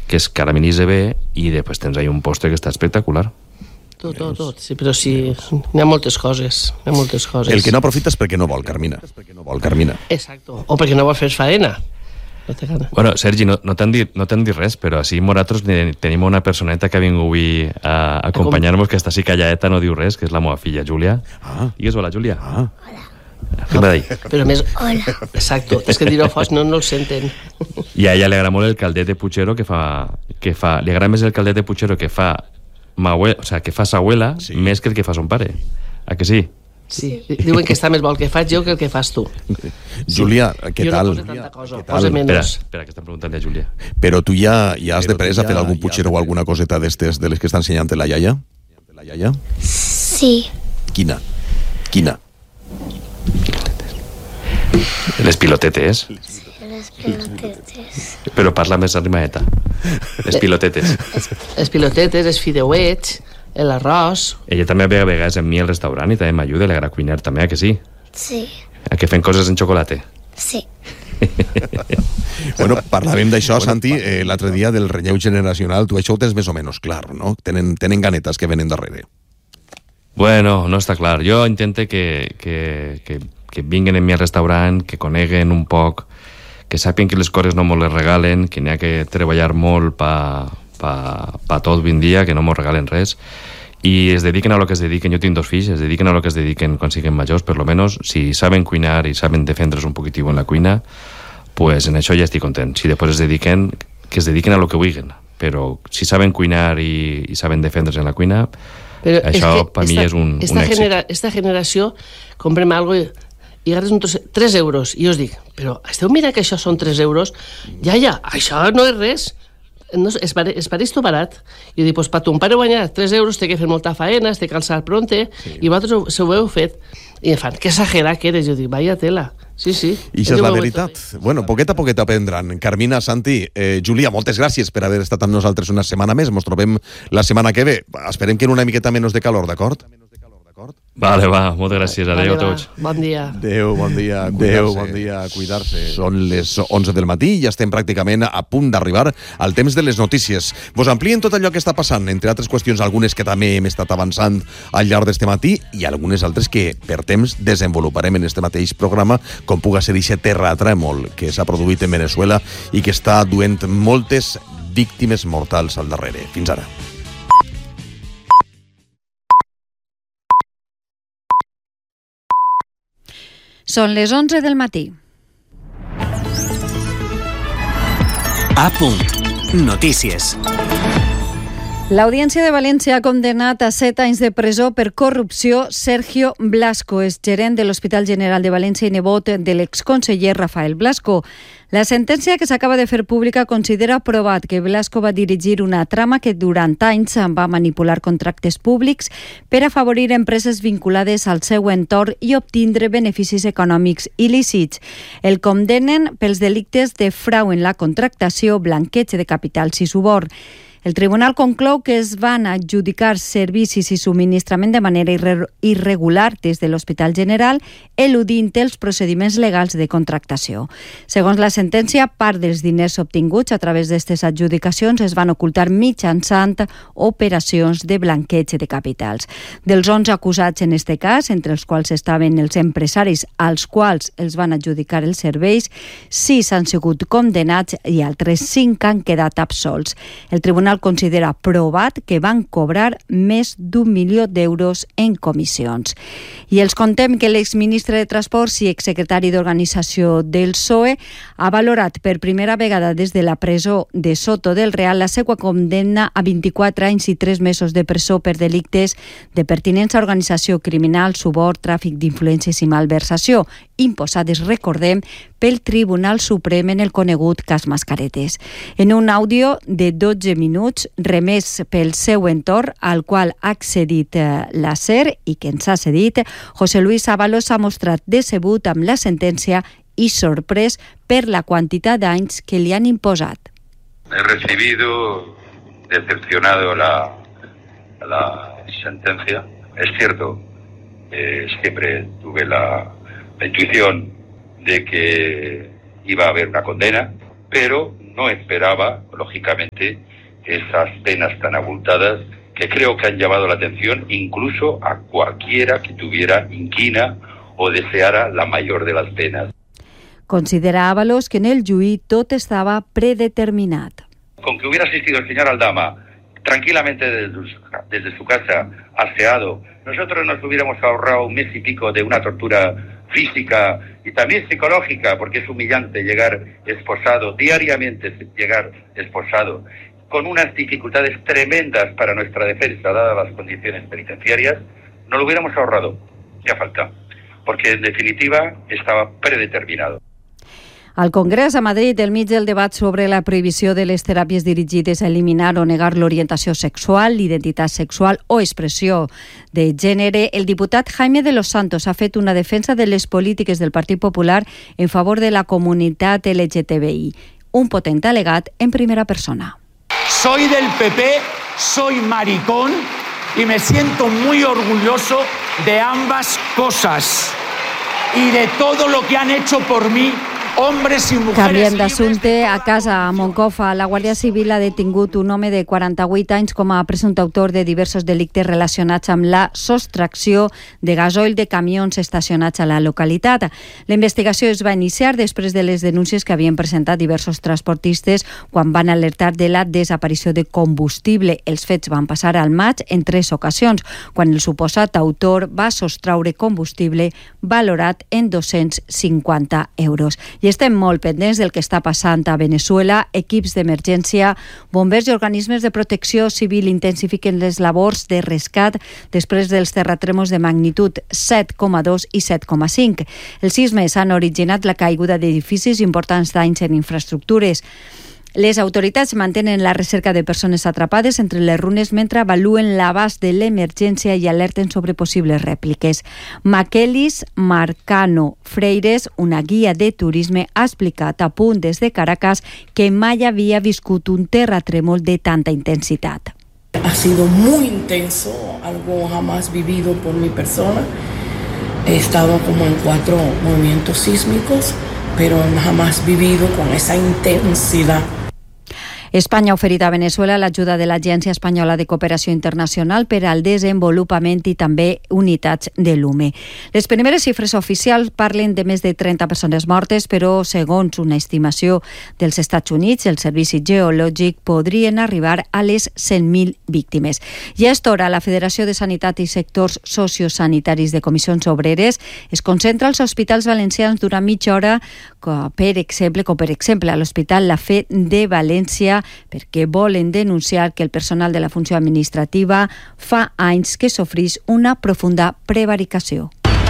que es carameliza bé, i després tens ahí un postre que està espectacular. Tot, sí, però sí, n'hi ha moltes coses, El que no aprofita és perquè no vol, Carmina. Exacto, o perquè no vol fer faena. No té gana. Bueno, Sergi, no t'han dit res, però així nosaltres tenim una personeta que ha vingut avui a acompanyar-nos, que està així calladeta, no diu res, que és la meva filla, Júlia. Digues hola, Júlia. Hola. Què m'ha dit? Però més... Hola. Exacto, és que dir-ho fos no el senten. I a ella li agrada molt el caldet de puchero que fa... Li agrada més el caldet de puchero que fa sa abuela, més que el que fa son pare. A que sí? Sí, diuen que està més bo el que faig jo que el que fas tu. Júlia, què tal? Jo no poso tanta cosa, posa menys. Espera, que estan preguntant a Júlia. Però tu ja has de presa a fer algun puchero o alguna coseta d'estes de les que està ensenyant la iaia? Sí. Quina? Les pilotetes. Les pilotetes. Però parla més arrimaeta. Les pilotetes. Les pilotetes, els fideuets, l'arròs... Ella també ve a vegades amb mi al restaurant i també m'ajuda, li agrada cuinar també, a que sí? Sí. A que fem coses en xocolate? Sí. Bueno, parlàvem d'això, Santi, l'altre dia del relleu generacional. Tu això ho tens més o menys clar, no? Tenen ganetes que venen darrere. Bueno, no està clar. Jo intento que vinguen en mi al restaurant, que coneguen un poc, que sàpien que les coses no mos les regalen, que n'hi ha que treballar molt pa tot ben dia, que no mos regalen res, i es dediquen a lo que es dediquen. Jo tinc 2 fills, es dediquen a lo que es dediquen quan siguin majors, per lo menos, si saben cuinar i saben defendre's un poquitiu en la cuina, pues en això ja estic content. Si després que es dediquen a lo que vulguin, però si saben cuinar i saben defendre's en la cuina, però això per mi és un èxit. Esta generació comprem algo i agarres 3 euros, i jo us dic, però esteu mirant que això són 3 euros? Ja, això no és res. No, es pareix tot barat. I dic, pues, per ton pare guanyar 3 euros té que fer molta faena, té que alçar pronte, i vosaltres ho heu fet. I em fan, que exagerat que eres. Jo dic, vaya tela. Sí. I això és la veritat. Bueno, poquet a poquet aprendran. Carmina, Santi, Júlia, moltes gràcies per haver estat amb nosaltres una setmana més. Ens trobem la setmana que ve. Esperem que en una miqueta menys de calor, d'acord? Vale, moltes gràcies. Adéu a tots. Bon dia. Adéu, bon dia. A cuidar-se. Són les 11 del matí i ja estem pràcticament a punt d'arribar al temps de les notícies. Vos amplien tot allò que està passant, entre altres qüestions, algunes que també hem estat avançant al llarg d'este matí i algunes altres que per temps desenvoluparem en este mateix programa, com puga ser aquest terratrèmol que s'ha produït en Venezuela i que està duent moltes víctimes mortals al darrere. Fins ara. Són les 11 del matí. A punt. Notícies. L'Audiència de València ha condemnat a 7 anys de presó per corrupció Sergio Blasco, és gerent de l'Hospital General de València i nebot de l'exconseller Rafael Blasco. La sentència que s'acaba de fer pública considera provat que Blasco va dirigir una trama que durant anys va manipular contractes públics per afavorir empreses vinculades al seu entorn i obtindre beneficis econòmics il·lícits. El condemnen pels delictes de frau en la contractació, blanqueig de capitals i suborn. El tribunal conclou que es van adjudicar servicis i subministrament de manera irregular des de l'Hospital General, eludint els procediments legals de contractació. Segons la sentència, part dels diners obtinguts a través d'aquestes adjudicacions es van ocultar mitjançant operacions de blanqueig de capitals. Dels 11 acusats en este cas, entre els quals estaven els empresaris als quals els van adjudicar els serveis, 6 han sigut condemnats i altres 5 han quedat absolts. El tribunal considera provat que van cobrar més d'1 milió d'euros en comissions. I els contem que l'exministre de Transports i exsecretari d'Organització del PSOE ha valorat per primera vegada des de la presó de Soto del Real la seva condemna a 24 anys i 3 mesos de presó per delictes de pertinença a organització criminal, suborn, tràfic d'influències i malversació, imposades, recordem, pel Tribunal Suprem en el conegut cas Mascaretes. En un àudio de 12 minuts remès pel seu entorn, al qual ha accedit la SER i que ens ha cedit, José Luis Ábalos ha mostrat decebut amb la sentència i sorprès per la quantitat d'anys que li han imposat. He recibido decepcionado la sentencia. Es cierto, siempre tuve la intuición de que iba a haber una condena, pero no esperaba, lógicamente, esas penas tan abultadas que creo que han llamado la atención incluso a cualquiera que tuviera inquina o deseara la mayor de las penas. Considera Ábalos que en el juí tot estava predeterminat. Con que hubiera asistido el señor Aldama tranquilamente desde su casa, aseado, nosotros nos hubiéramos ahorrado un mes y pico de una tortura física y también psicológica, porque es humillante llegar esposado, diariamente llegar esposado, con unas dificultades tremendas para nuestra defensa, dadas las condiciones penitenciarias, no lo hubiéramos ahorrado, ya falta, porque en definitiva estaba predeterminado. Al Congrés a Madrid, enmig del debat sobre la prohibició de les teràpies dirigides a eliminar o negar l'orientació sexual, l'identitat sexual o expressió de gènere, el diputat Jaime de los Santos ha fet una defensa de les polítiques del Partit Popular en favor de la comunitat LGTBI. Un potent alegat en primera persona. Soy del PP, soy maricón y me siento muy orgulloso de ambas cosas y de todo lo que han hecho por mí hombres y mujeres. Canviem d'assumpte. A casa, a Moncofa, la Guàrdia Civil ha detingut un home de 48 anys com a presumpte autor de diversos delictes relacionats amb la sostracció de gasoil de camions estacionats a la localitat. La investigació es va iniciar després de les denúncies que havien presentat diversos transportistes quan van alertar de la desaparició de combustible. Els fets van passar al maig en 3 ocasions, quan el suposat autor va sostraure combustible valorat en 250 euros. I estem molt pendents del que està passant a Venezuela. Equips d'emergència, bombers i organismes de protecció civil intensifiquen les labors de rescat després dels terratrèmols de magnitud 7,2 i 7,5. Els sismes han originat la caiguda d'edificis i importants danys en infraestructures. Les autoritats mantenen la recerca de persones atrapades entre les runes mentre avaluen l'abast de l'emergència i alerten sobre possibles rèpliques. Maquelis Marcano Freires, una guia de turisme, ha explicat a Punt des de Caracas que mai havia viscut un terratrèmol de tanta intensitat. Ha sido muy intenso, algo jamás vivido por mi persona. He estado como en 4 movimientos sísmicos, pero jamás vivido con esa intensidad. Espanya ha oferit a Venezuela l'ajuda de l'Agència Espanyola de Cooperació Internacional per al desenvolupament i també unitats de l'UME. Les primeres xifres oficials parlen de més de 30 persones mortes, però segons una estimació dels Estats Units, el Servici Geològic, podrien arribar a les 100.000 víctimes. I a esta hora, la Federació de Sanitat i Sectors Sociosanitaris de Comissions Obreres es concentra als hospitals valencians durant mitja hora, per exemple a l'Hospital La Fe de València, perquè volen denunciar que el personal de la funció administrativa fa anys que sofreix una profunda prevaricació.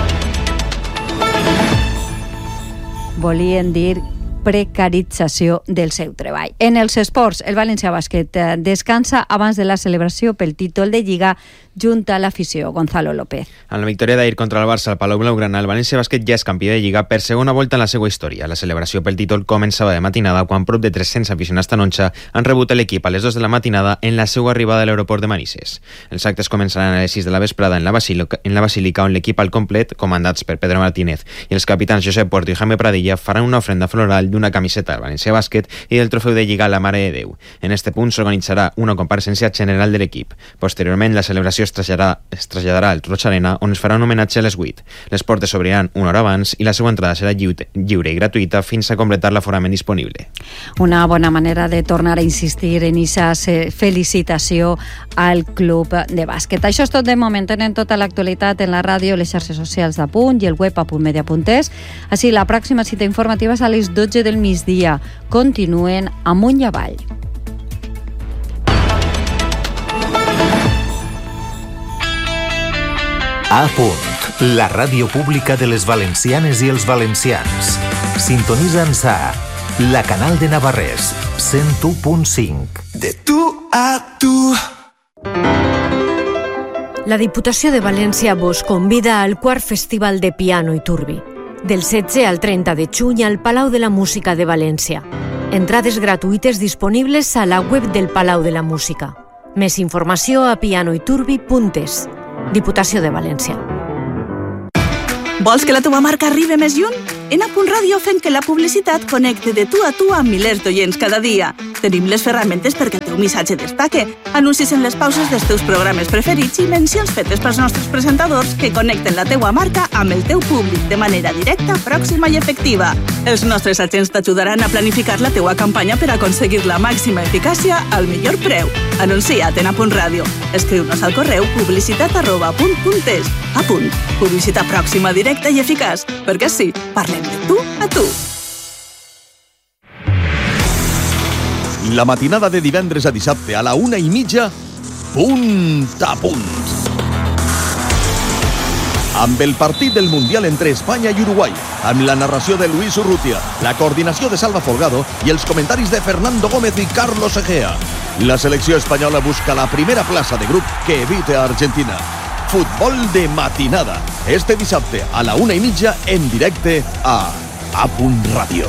Volien dir precarització del seu treball. En els esports, el València Bàsquet descansa abans de la celebració pel títol de Lliga junta a l'afició. Gonzalo López. En la victòria d'ahir contra el Barça al Palau Blaugrana, el València Bàsquet ja és campió de Lliga per segona volta en la seva història. La celebració pel títol començava de matinada quan prop de 300 aficionats tanonxa han rebut l'equip a les 2 de la matinada en la seva arribada a l'aeroport de Manises. Els actes començaran a les 6 de la vesprada en la Basílica, on l'equip al complet, comandats per Pedro Martínez i els capitans Josep Puerto i Jaime Pradilla, faran una ofrenda floral d'una camiseta del València Bàsquet i del trofeu de Lliga a la Mare de Déu. En este punt s'organitzarà una compareixença general de l'equip. Posteriorment, la celebració es traslladarà al Roig Arena, on es farà un homenatge a les 8. Les portes s'obriran una hora abans i la seva entrada serà lliure i gratuïta fins a completar l'aforament disponible. Una bona manera de tornar a insistir en aquesta felicitació al club de bàsquet. Això és tot de moment. Tenen tota l'actualitat en la ràdio, les xarxes socials de Punt i el web a puntmedia.es. Així, la pròxima cita informativa és a les 12 del migdia. Continuen amunt i avall. A Punt, la ràdio pública de les valencianes i els valencians. Sintonitza'ns a la Canal de Navarrés, 101.5. De tu a tu. La Diputació de València vos convida al quart Festival de Piano i Turbi, del 16 al 30 de juny al Palau de la Música de València. Entrades gratuïtes disponibles a la web del Palau de la Música. Més informació a pianoiturbi.es. Diputació de València. Vols que la teva marca arribi més lluny? En A.Radio fem que la publicitat connecte de tu a tu amb milers d'oients cada dia. Tenim les ferramentes perquè el teu missatge destaque, anuncis en les pauses dels teus programes preferits i mencions fetes pels nostres presentadors que connecten la teua marca amb el teu públic de manera directa, pròxima i efectiva. Els nostres agents t'ajudaran a planificar la teua campanya per aconseguir la màxima eficàcia al millor preu. Anuncia't en A.Radio. Escriu-nos al correu publicitat@apunt.es. Apunt. Publicitat pròxima, directa i eficaç. Perquè sí, parlem de tu a tu. La matinada de divendres a dissabte a la 1:30, punt a punt. Amb el partit del Mundial entre Espanya i Uruguai, amb la narració de Luis Urrutia, la coordinació de Salva Folgado i els comentaris de Fernando Gómez i Carlos Egea. La selecció espanyola busca la primera plaça de grup que evite a Argentina. Futbol de matinada, este dissabte a la 1:30 en directe a A.Radio.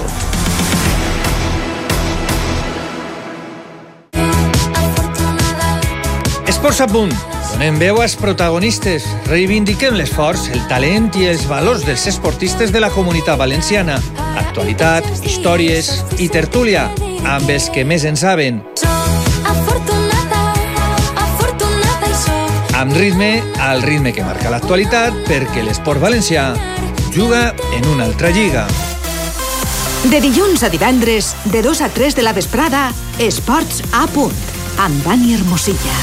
Esports a punt. Donem veu als protagonistes. Reivindiquem l'esforç, el talent i els valors dels esportistes de la Comunitat Valenciana. Actualitat, històries i tertúlia amb els que més en saben. Amb ritme, al ritme que marca l'actualitat, perquè l'esport valencià juga en una altra lliga. De dilluns a divendres, de 2 a 3 de la vesprada, Esports a punt, amb Dani Hermosilla.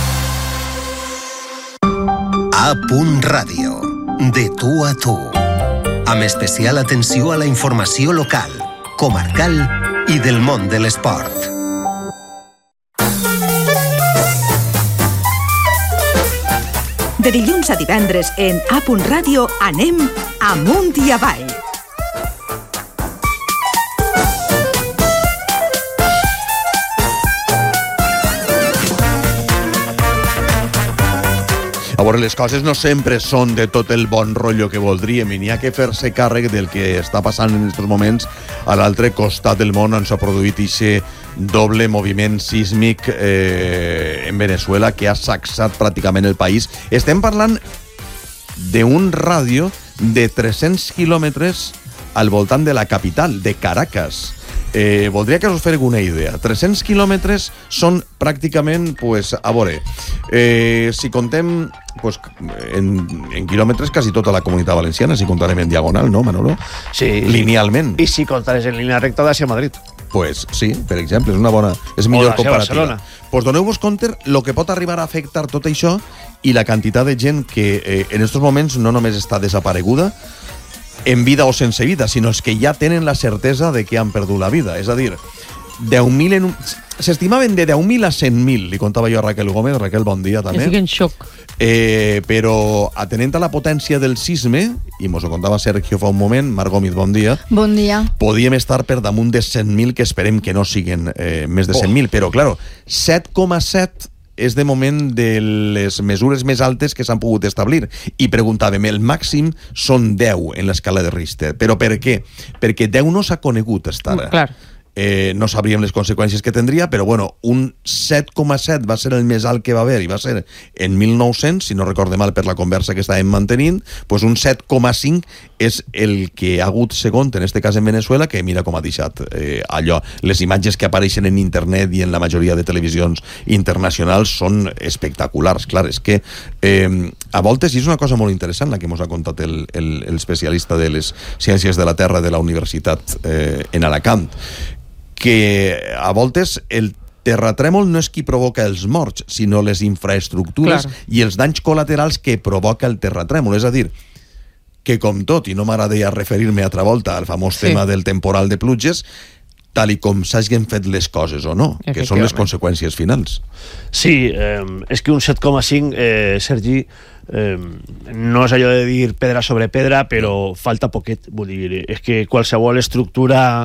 A.Radio. De tu a tu. Amb especial atenció a la informació local, comarcal i del món de l'esport. De dilluns a divendres en A.Radio anem amunt i avall. A veure, les coses no sempre són de tot el bon rotllo que voldríem i n'hi ha que fer-se càrrec del que està passant en aquests moments a l'altre costat del món on s'ha produït aquest doble moviment sísmic en Venezuela que ha sacsat pràcticament el país. Estem parlant d'un ràdio de 300 quilòmetres al voltant de la capital, de Caracas. Voldria que us feu una idea. 300 quilòmetres són pràcticament, pues, a veure, si contem pues, en quilòmetres quasi tota la Comunitat Valenciana, si contarem en diagonal, no, Manolo? Sí. Linealment. I si contarés en línia recta d'Àsia a Madrid. Pues sí, per exemple, és una bona... És millor comparativa. Barcelona. Pues doneu-vos compte el que pot arribar a afectar tot això i la quantitat de gent que en aquests moments no només està desapareguda, en vida o sense vida, sinó els que ja tenen la certesa de que han perdut la vida. És a dir, 10.000 s'estimaven de 10.000 a 100.000, li contava jo a Raquel Gómez. Raquel, bon dia també. Estic en xoc. Però atenent a la potència del sisme, i mos ho contava Sergio fa un moment, Mar Gómez, bon dia. Bon dia. Podíem estar per damunt de 100.000, que esperem que no siguin més de 100.000, però, claro, 7,7 és de moment de les mesures més altes que s'han pogut establir. I preguntàvem, el màxim són 10 en l'escala de Richter. Però per què? Perquè 10 no s'ha conegut fins ara. Clar. No sabríem les conseqüències que tindria, però bueno, un 7,7 va ser el més alt que va haver, i va ser en 1900, si no recorde mal per la conversa que estàvem mantenint, doncs un 7,5 és el que ha hagut segon, en este cas en Venezuela, que mira com ha deixat allò. Les imatges que apareixen en internet i en la majoria de televisions internacionals són espectaculars. Clar, és que a voltes, i és una cosa molt interessant la que ens ha contat el especialista de les ciències de la Terra de la Universitat en Alacant, que a voltes el terratrèmol no és qui provoca els morts, sinó les infraestructures i els danys col·laterals que provoca el terratrèmol. És a dir, que com tot, i no m'agradaria referir-me altra volta al famós tema del temporal de pluges, tal i com s'hagin fet les coses o no, que són les conseqüències finals. Sí, és que un 7,5, Sergi, no és allò de dir pedra sobre pedra, però falta poquet. Vull dir, és que qualsevol estructura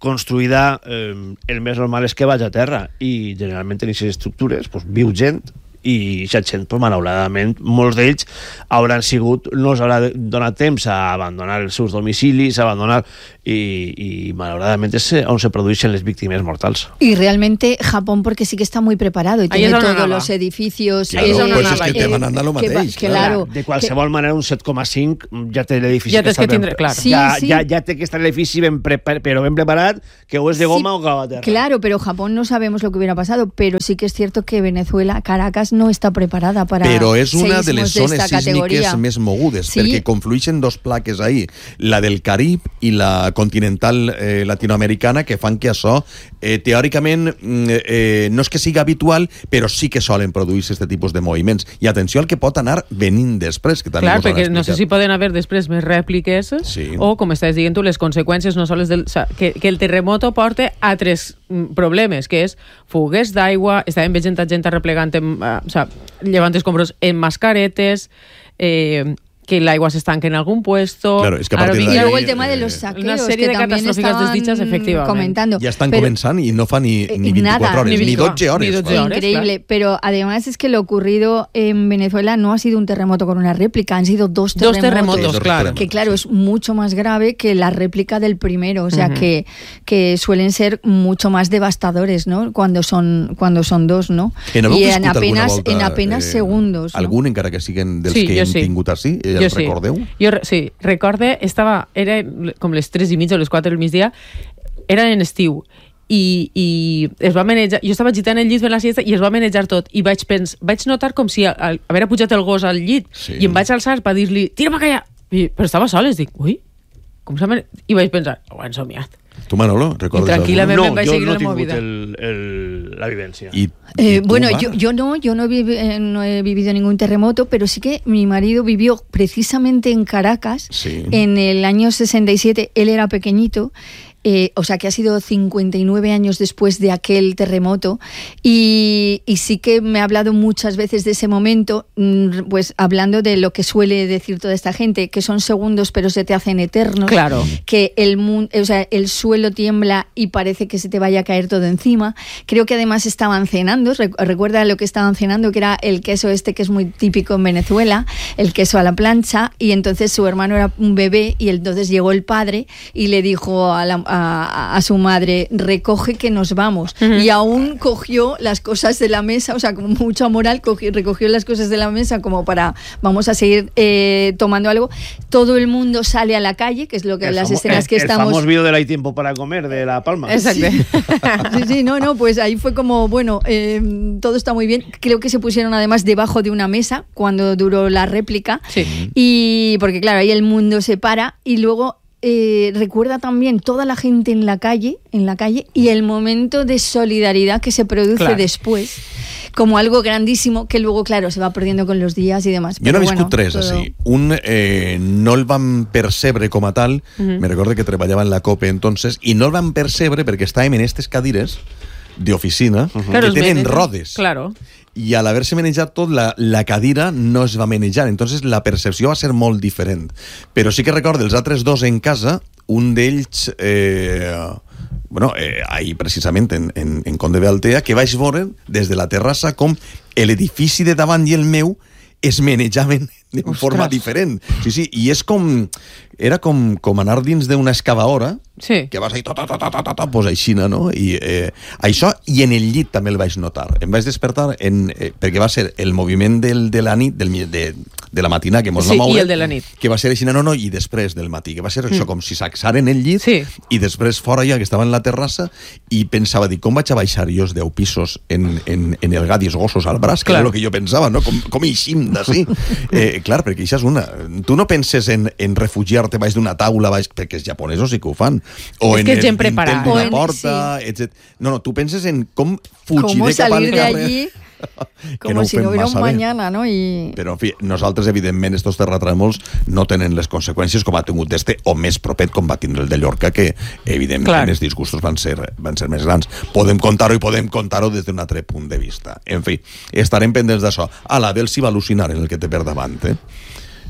construïda, el més normal és que vagi a terra, i generalment en aquestes estructures viu gent i aquesta gent, pues, malauradament, molts d'ells no us haurà donat temps a abandonar els seus domicilis, y malauradamente es on se producen las víctimas mortales. Y realmente Japón, porque sí que está muy preparado y tiene todos los edificios. Claro, pues es que te van a dar lo mateix. Claro. De qualsevol manera, un 7,5 ja té l'edifici ja que tindre, clar. Ja té que estar l'edifici però ben preparat, que o és de goma o cava terra. Claro, pero Japón no sabemos lo que hubiera pasado, pero sí que es cierto que Venezuela, Caracas, no está preparada para però és una de les zones sísmiques més mogudes, perquè conflueixen dos plaques ahí, la del Carib i la continental latinoamericana, que fan que això teòricament no és que sigui habitual, però sí que solen produir-se aquest tipus de moviments. I atenció al que pot anar venint després. Que clar, perquè no sé si poden haver després més rèpliques o, com estàs dient tu, les conseqüències no sols que el terremoto porta altres problemes, que és fugues d'aigua, estàvem veient gent arreplegant, llevant escombros en mascaretes, que el agua se estanque en algún puesto. Claro, es que a partir y luego el tema de los saqueos, una serie que de catastróficas desdichas, efectivamente. Comentando. Ya están comenzando y no fa ni 24 horas, ni 12 horas. Increíble, claro. Pero además es que lo ocurrido en Venezuela no ha sido un terremoto con una réplica, han sido dos terremotos, claro. Que claro, es mucho más grave que la réplica del primero, o sea, que suelen ser mucho más devastadores, ¿no? Cuando son dos, ¿no? Y en apenas segundos. ¿no? Algun, encara que siguen dels que hem tingut així, el recordeu? Jo recorde, era com les 3:30 o les 4 del migdia, era en estiu, i es va manejar, jo estava agitant el llit fent la siesta i es va manejar tot, i vaig notar com si haver pujat el gos al llit, i em vaig alçar per dir-li, tira per allà, però estava sol, dic, ui, com s'ha manejat? I vaig pensar, ho han somiat. Tu, Manolo, recordes tranquilament no, vaig seguir la movida. Jo no he tingut la vivència. Bueno, yo no he vivido ningún terremoto, pero sí que mi marido vivió precisamente en Caracas en el año 67. Él era pequeñito, o sea que ha sido 59 años después de aquel terremoto, y sí que me ha hablado muchas veces de ese momento, pues hablando de lo que suele decir toda esta gente, que son segundos pero se te hacen eternos, claro. Que el suelo tiembla y parece que se te vaya a caer todo encima. Creo que además estaban cenando, recuerda lo que estaban cenando, que era el queso que es muy típico en Venezuela, el queso a la plancha, y entonces su hermano era un bebé, y entonces llegó el padre y le dijo a su madre, recoge que nos vamos, y aún cogió las cosas de la mesa, o sea, con mucha moral, recogió las cosas de la mesa como para, vamos a seguir tomando algo. Todo el mundo sale a la calle, que es lo que las escenas que estamos... El famoso vídeo de "Hay tiempo para comer" de La Palma. Exacto. Sí, no, pues ahí fue como, bueno, todo está muy bien. Creo que se pusieron además debajo de una mesa cuando duró la réplica, y porque claro, ahí el mundo se para, y luego recuerda también toda la gente en la calle y el momento de solidaridad que se produce después, como algo grandísimo que luego, claro, se va perdiendo con los días y demás. Jo n'he viscut tres, així. Un no el vam percebre com a tal, me recordo que treballava en la COPE entonces, i no el vam percebre perquè estàvem en aquestes cadires d'oficina que tenen rodes. Claro. I al haver-se manejat tot, la cadira no es va manejar, entonces la percepció va ser molt diferent. Però sí que recordo els altres dos en casa, un d'ells ahir precisament en Conde de Altea, que vaig veure des de la terrassa com l'edifici de davant i el meu es manejaven de forma diferent. Sí, i és com... Era com anar dins d'una excavadora, que vas ahí, pues així, no? I això, i en el llit també el vaig notar. Em vaig despertar perquè va ser el moviment de la nit, de la matina, que mos va moure. Sí, i el de la nit. Que va ser així, i després del matí, que va ser això, com si s'axaren el llit, i després fora ja, que estava en la terrassa, i pensava, com vaig a baixar jo els 10 pisos en el gat i els gossos al braç, que era el que jo pensava, no? Com eixim d'ací. Clar, perquè això és una... Tu no penses en refugiar-te baix d'una taula, perquè els japonesos sí que ho fan. O és que és gent preparada. D'una porta, etc. No, tu penses en com fugir de cap al carrer. Allí, como si no hubiera un mañana, ¿no? Però, en fi, nosaltres, evidentment, estos terratrèmols no tenen les conseqüències com ha tingut o més propet com va tindre el de Llorca, que, evidentment, els disgustos van ser més grans. Podem contar-ho i podem contar-ho des d'un altre punt de vista. En fi, estarem pendents d'això. Abel s'hi va al·lucinar en el que té per davant,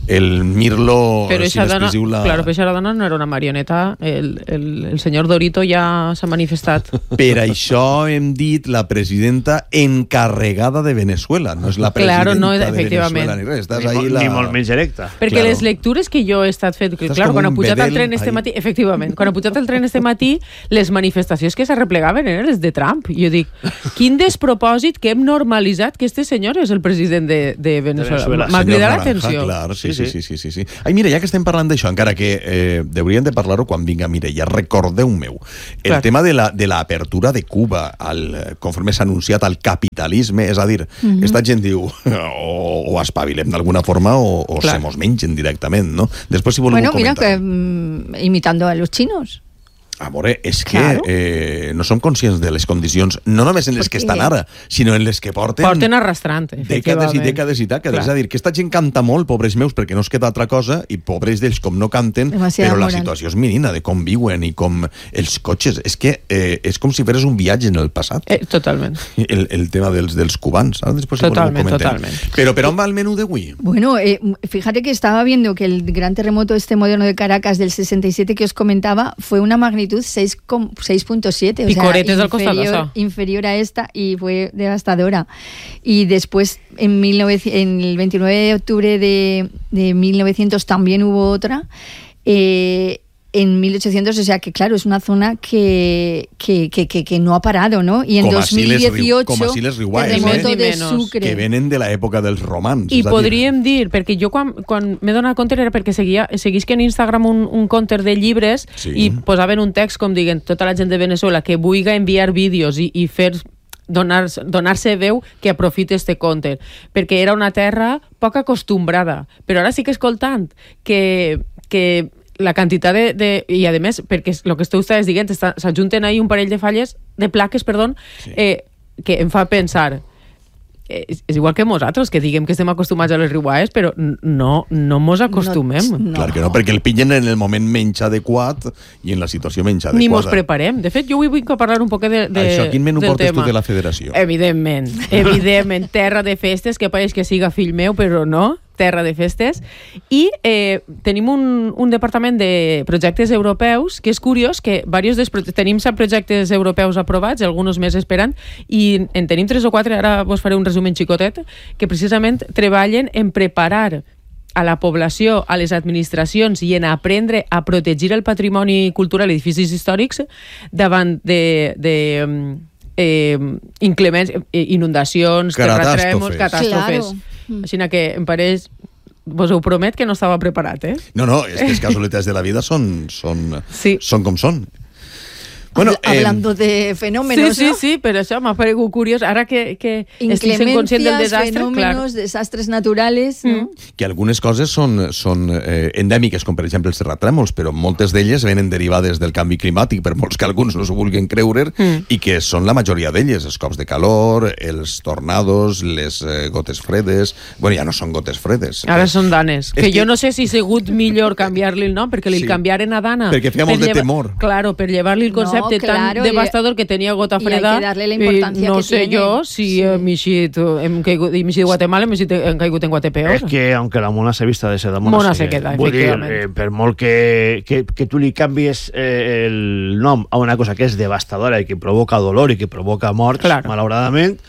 el Mirlo, però si n'expressiu la... Claro, però aquesta dona no era una marioneta, el senyor Dorito ja s'ha manifestat. Per això hem dit la presidenta encarregada de Venezuela, no és la presidenta de Venezuela ni res. Ni molt menys directa. Perquè les lectures que jo he estat fent, clar, quan ha pujat al tren este matí, efectivament, quan ha pujat al tren este matí, les manifestacions que s'arreplegaven eren les de Trump. Jo dic, quin despropòsit que hem normalitzat que este senyor és el president de Venezuela. M'ha cridat l'atenció. Clar, sí. Ai, mira, ja que estem parlant d'això, encara que hauríem de parlar-ho quan vinga Mireia, recordeu-meu, el tema de l'apertura de Cuba, conforme s'ha anunciat, al capitalisme, és a dir, esta gent diu o espavilem d'alguna forma o se mos mengen directament, no? Després, si voleu comentar. Bueno, mira, que imitando a los chinos. A veure, és que no som conscients de les condicions, no només en les que estan ara, sinó en les que porten arrastrant, dècades i dècades i dècades. És a dir, que esta gent canta molt, pobres meus, perquè no es queda altra cosa, i pobres d'ells com no canten, però la situació és menina de com viuen i com els cotxes. És que és com si feres un viatge en el passat. Totalment. El tema dels cubans. Totalment. Però per on va el menú d'avui? Bueno, fíjate que estaba viendo que el gran terremoto moderno de Caracas del 67 que os comentaba fue una magnitud 6.7, Picoretes al costado, inferior a esta, y fue devastadora. Y después, en el 29 de octubre de 1900 también hubo otra, en 1800, o sea que claro, es una zona que no ha parado, ¿no? Y en 2018 terremoto de Sucre, que venen de l'època dels romans. I podríem dir, perquè jo quan m'he donat compte era perquè seguís que en Instagram un compte de llibres i posaven un text com dient tota la gent de Venezuela que vulga enviar vídeos i fer donar-se veu, que aprofite este compte, perquè era una terra poc acostumbrada, però ara sí que escoltant que la quantitat i a més, perquè el que esteu dient, s'ajunten ahí un parell de plaques, que em fa pensar, és igual que nosaltres, que diguem que estem acostumats a les riuades, però no mos acostumem. Clar que no, perquè el pillen en el moment menys adequat i en la situació menys adequada. Ni mos preparem. De fet, jo avui vull parlar un poc del tema. Això, quin menú portes tu de la federació? Evidentment, terra de festes, que pareix que siga fill meu, però no, terra de festes, i tenim un departament de projectes europeus, que és curiós que tenim 7 projectes europeus aprovats, alguns més esperant, i en tenim 3 o 4, ara vos faré un resumen xicotet, que precisament treballen en preparar a la població, a les administracions i en aprendre a protegir el patrimoni cultural i edificis històrics davant de inclements, inundacions, terratrèmols, catàstrofes. Així que em pareix, vos ho promet que no estava preparat, No, és que les casualitats de la vida són com són. Bueno, hablando de fenómenos, sí, ¿no? Sí, pero eso me ha parecido curioso. Ahora que estic conscient del desastre, fenómenos, desastres naturales, ¿no? Que algunes coses són endèmiques, com per exemple els terratrèmols, però moltes d'elles venen derivades del canvi climàtic, per molts que alguns no s'ho vulguin creure, i que són la majoria d'elles, els cops de calor, els tornados, les gotes fredes. Bueno, ja no són gotes fredes. Ara són danes. Que jo no sé si ha sigut millor canviar-li el nom, perquè li canviaren a dana. Perquè feia molt de temor. Claro, per llevar-li el concepte tan devastador que tenia gota freda, hay que darle la importancia no que sé tiene. Yo si m'he eixit de Guatemala, hem caigut en Guatepeor. Es que aunque la mona se vista de seda, mona se queda, efectivament. Per molt que tu li canvies el nom a una cosa que és devastadora i que provoca dolor i que provoca morts, malauradament,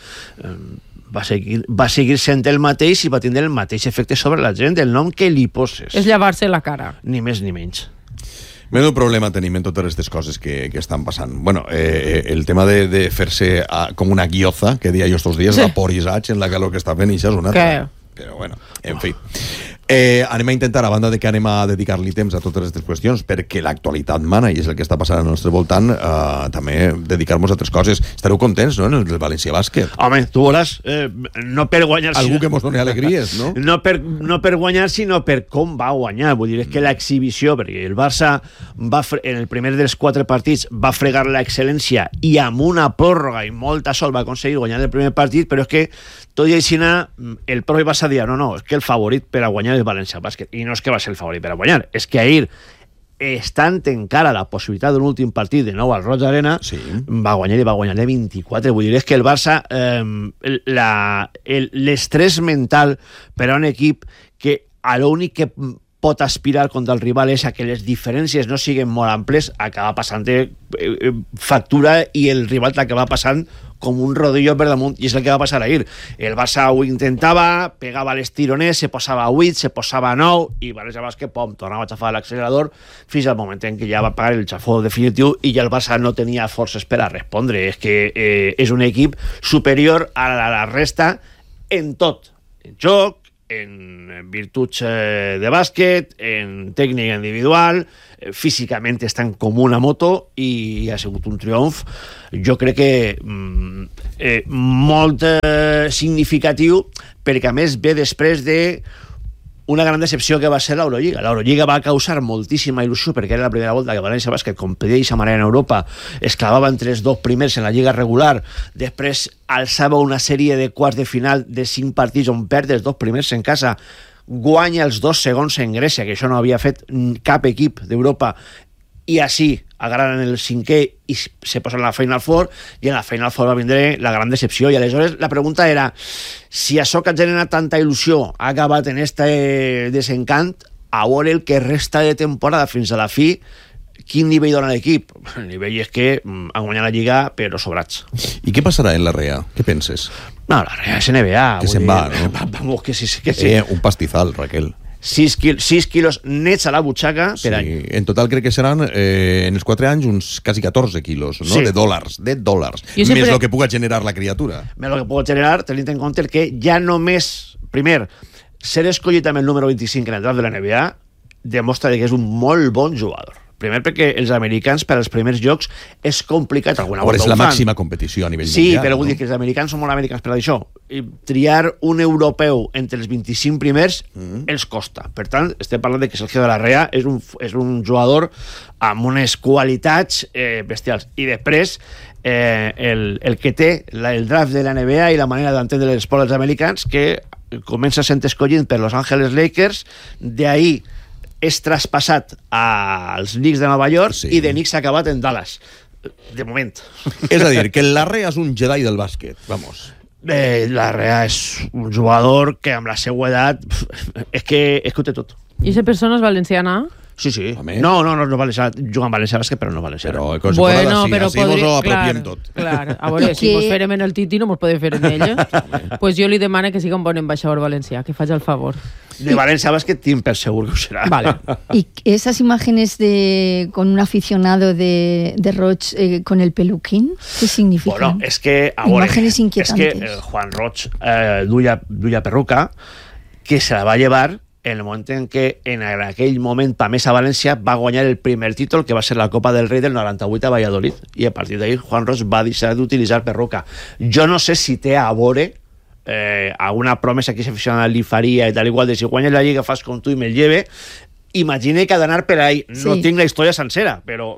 va seguir sent el mateix i va tindre el mateix efecte sobre la gent, el nom que li poses. És llevar-se la cara. Ni més ni menys. Menudo problema tenim en totes aquestes coses que estan passant. Bueno, el tema de fer-se com una guioza, que dia jo estos dies, vaporitzats en la calor que està fent, i això és una altra. Però bueno, en fi. Anem a intentar, a banda de que anem a dedicar-li temps a totes aquestes qüestions, perquè l'actualitat mana i és el que està passant al nostre voltant, també dedicar-nos a altres coses. Estareu contents, no?, en el València Bàsquet. Home, tu veuràs, no per guanyar... Algú que mos doni alegries, no? No per guanyar, sinó per com va guanyar. Vull dir, és que l'exhibició, perquè el Barça en el primer dels 4 partits va fregar l'excel·lència i amb una pròrroga i molta sol va aconseguir guanyar el primer partit, però és que tot i així el propi Barça dia, no, és que el favorit per a guanyar és València Bàsquet, i no és que va ser el favorit per a guanyar, és que ahir, estant encara la possibilitat d'un últim partit de nou al Roig Arena, va guanyar i va guanyar de 24. Vull dir, és que el Barça, l'estrès mental per a un equip que a l'únic que pot aspirar contra el rival és a que les diferències no siguin molt amples, acaba passant factura i el rival t'acaba passant com un rodillo per damunt, i és el que va passar ahir. El Barça ho intentava, pegava les tironers, se posava a 8, se posava a 9, i València Bàsquet, pom, tornava a xafar l'accelerador fins al moment en què ja va pagar el xafó definitiu i ja el Barça no tenia forces per a respondre. És que és un equip superior a la resta en tot, en joc, en virtuts de bàsquet, en tècnica individual, físicament estan com una moto i ha sigut un triomf, jo crec que molt significatiu, perquè a més ve després de una gran decepció que va ser l'Eurolliga. L'Eurolliga va causar moltíssima il·lusió perquè era la primera volta que València Bàsquet competia i s'amarà en Europa, es clavava entre els 2 primers en la Lliga regular, després alçava una sèrie de quarts de final de 5 partits on perd els 2 primers en casa, guanya els 2 segons en Grècia, que això no havia fet cap equip d'Europa, i així agraden el 5è i se posen a la Final Four, i en la Final Four va vindre la gran decepció. I aleshores la pregunta era si això que ha generat tanta il·lusió ha acabat en este desencant, a veure el que resta de temporada fins a la fi, quin nivell dona l'equip? El nivell és que han guanyat la Lliga però sobrats. I què passarà en la REA? Què penses? No, la REA és NBA. Que se'n va, no? Vamos, que sí. Un pastizal, Raquel. 6 quilos nets a la butxaca per any. En total crec que seran en els 4 anys uns quasi 14 quilos, no? Sí. De dòlars. Més el que puga generar la criatura. Més el que puga generar, tenint en compte que ja només, primer, ser escollit amb el número 25 en el draft de la NBA demostra que és un molt bon jugador. Primer perquè els americans per als primers jocs és complicat. És la màxima competició a nivell mundial. Sí, però vull dir que els americans són molt americans per això. I triar un europeu entre els 25 primers els costa. Per tant, estem parlant de que Sergio de la Rea és un jugador amb unes qualitats bestials. I després, el que té el draft de la NBA i la manera d'entendre l'esport dels americans, que comença sent escollit per Los Angeles Lakers, d'ahir és traspassat als Knicks de Nova York i de Knicks s'ha acabat en Dallas. De moment. És a dir, que la Rea és un Jedi del bàsquet, vamos. La Rea és un jugador que amb la seva edat és que ho té tot. I aquesta persona és valenciana? Sí. No valenciana, juga en València Bàsquet, però no valenciana. Però bueno, però així mos ho apropiem tot. Clar, a veure, si mos farem en el Titi no mos podem fer en ella. Pues jo li demano que siga un bon ambaixador valencià, que faci el favor. De Valencia Basket Team, per segur que ho serà. Vale. Y esas imágenes con un aficionado de Roig con el peluquín, ¿qué significan? Bueno, es que... Imágenes inquietantes. Es que Juan Roig duia perruca, que se la va llevar en el moment en què en aquell moment Pamesa València va guanyar el primer títol, que va ser la Copa del Rei del 98 a Valladolid, i a partir d'ahir Juan Roig va deixar d'utilitzar perruca. Jo no sé si té a veure alguna promesa que s'aficionada li faria i tal igual, de si guanyes la Lliga fas com tu i me'l lleve. Imagine que ha d'anar per ahí. No tinc la història sencera, però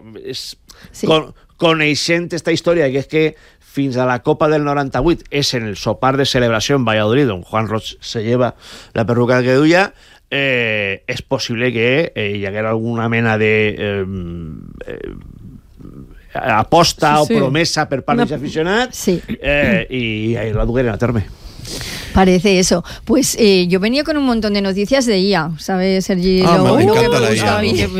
coneixent esta història, que és que fins a la Copa del 98 és en el sopar de celebració en Valladolid on Juan Roig se lleva la perruca que duia, és possible que hi haguera alguna mena de aposta o promesa per part dels aficionats i ahí la dugueren a terme. Parece eso. Pues yo venía con un montón de noticias de IA, ¿sabes, Sergi? Me encanta la IA.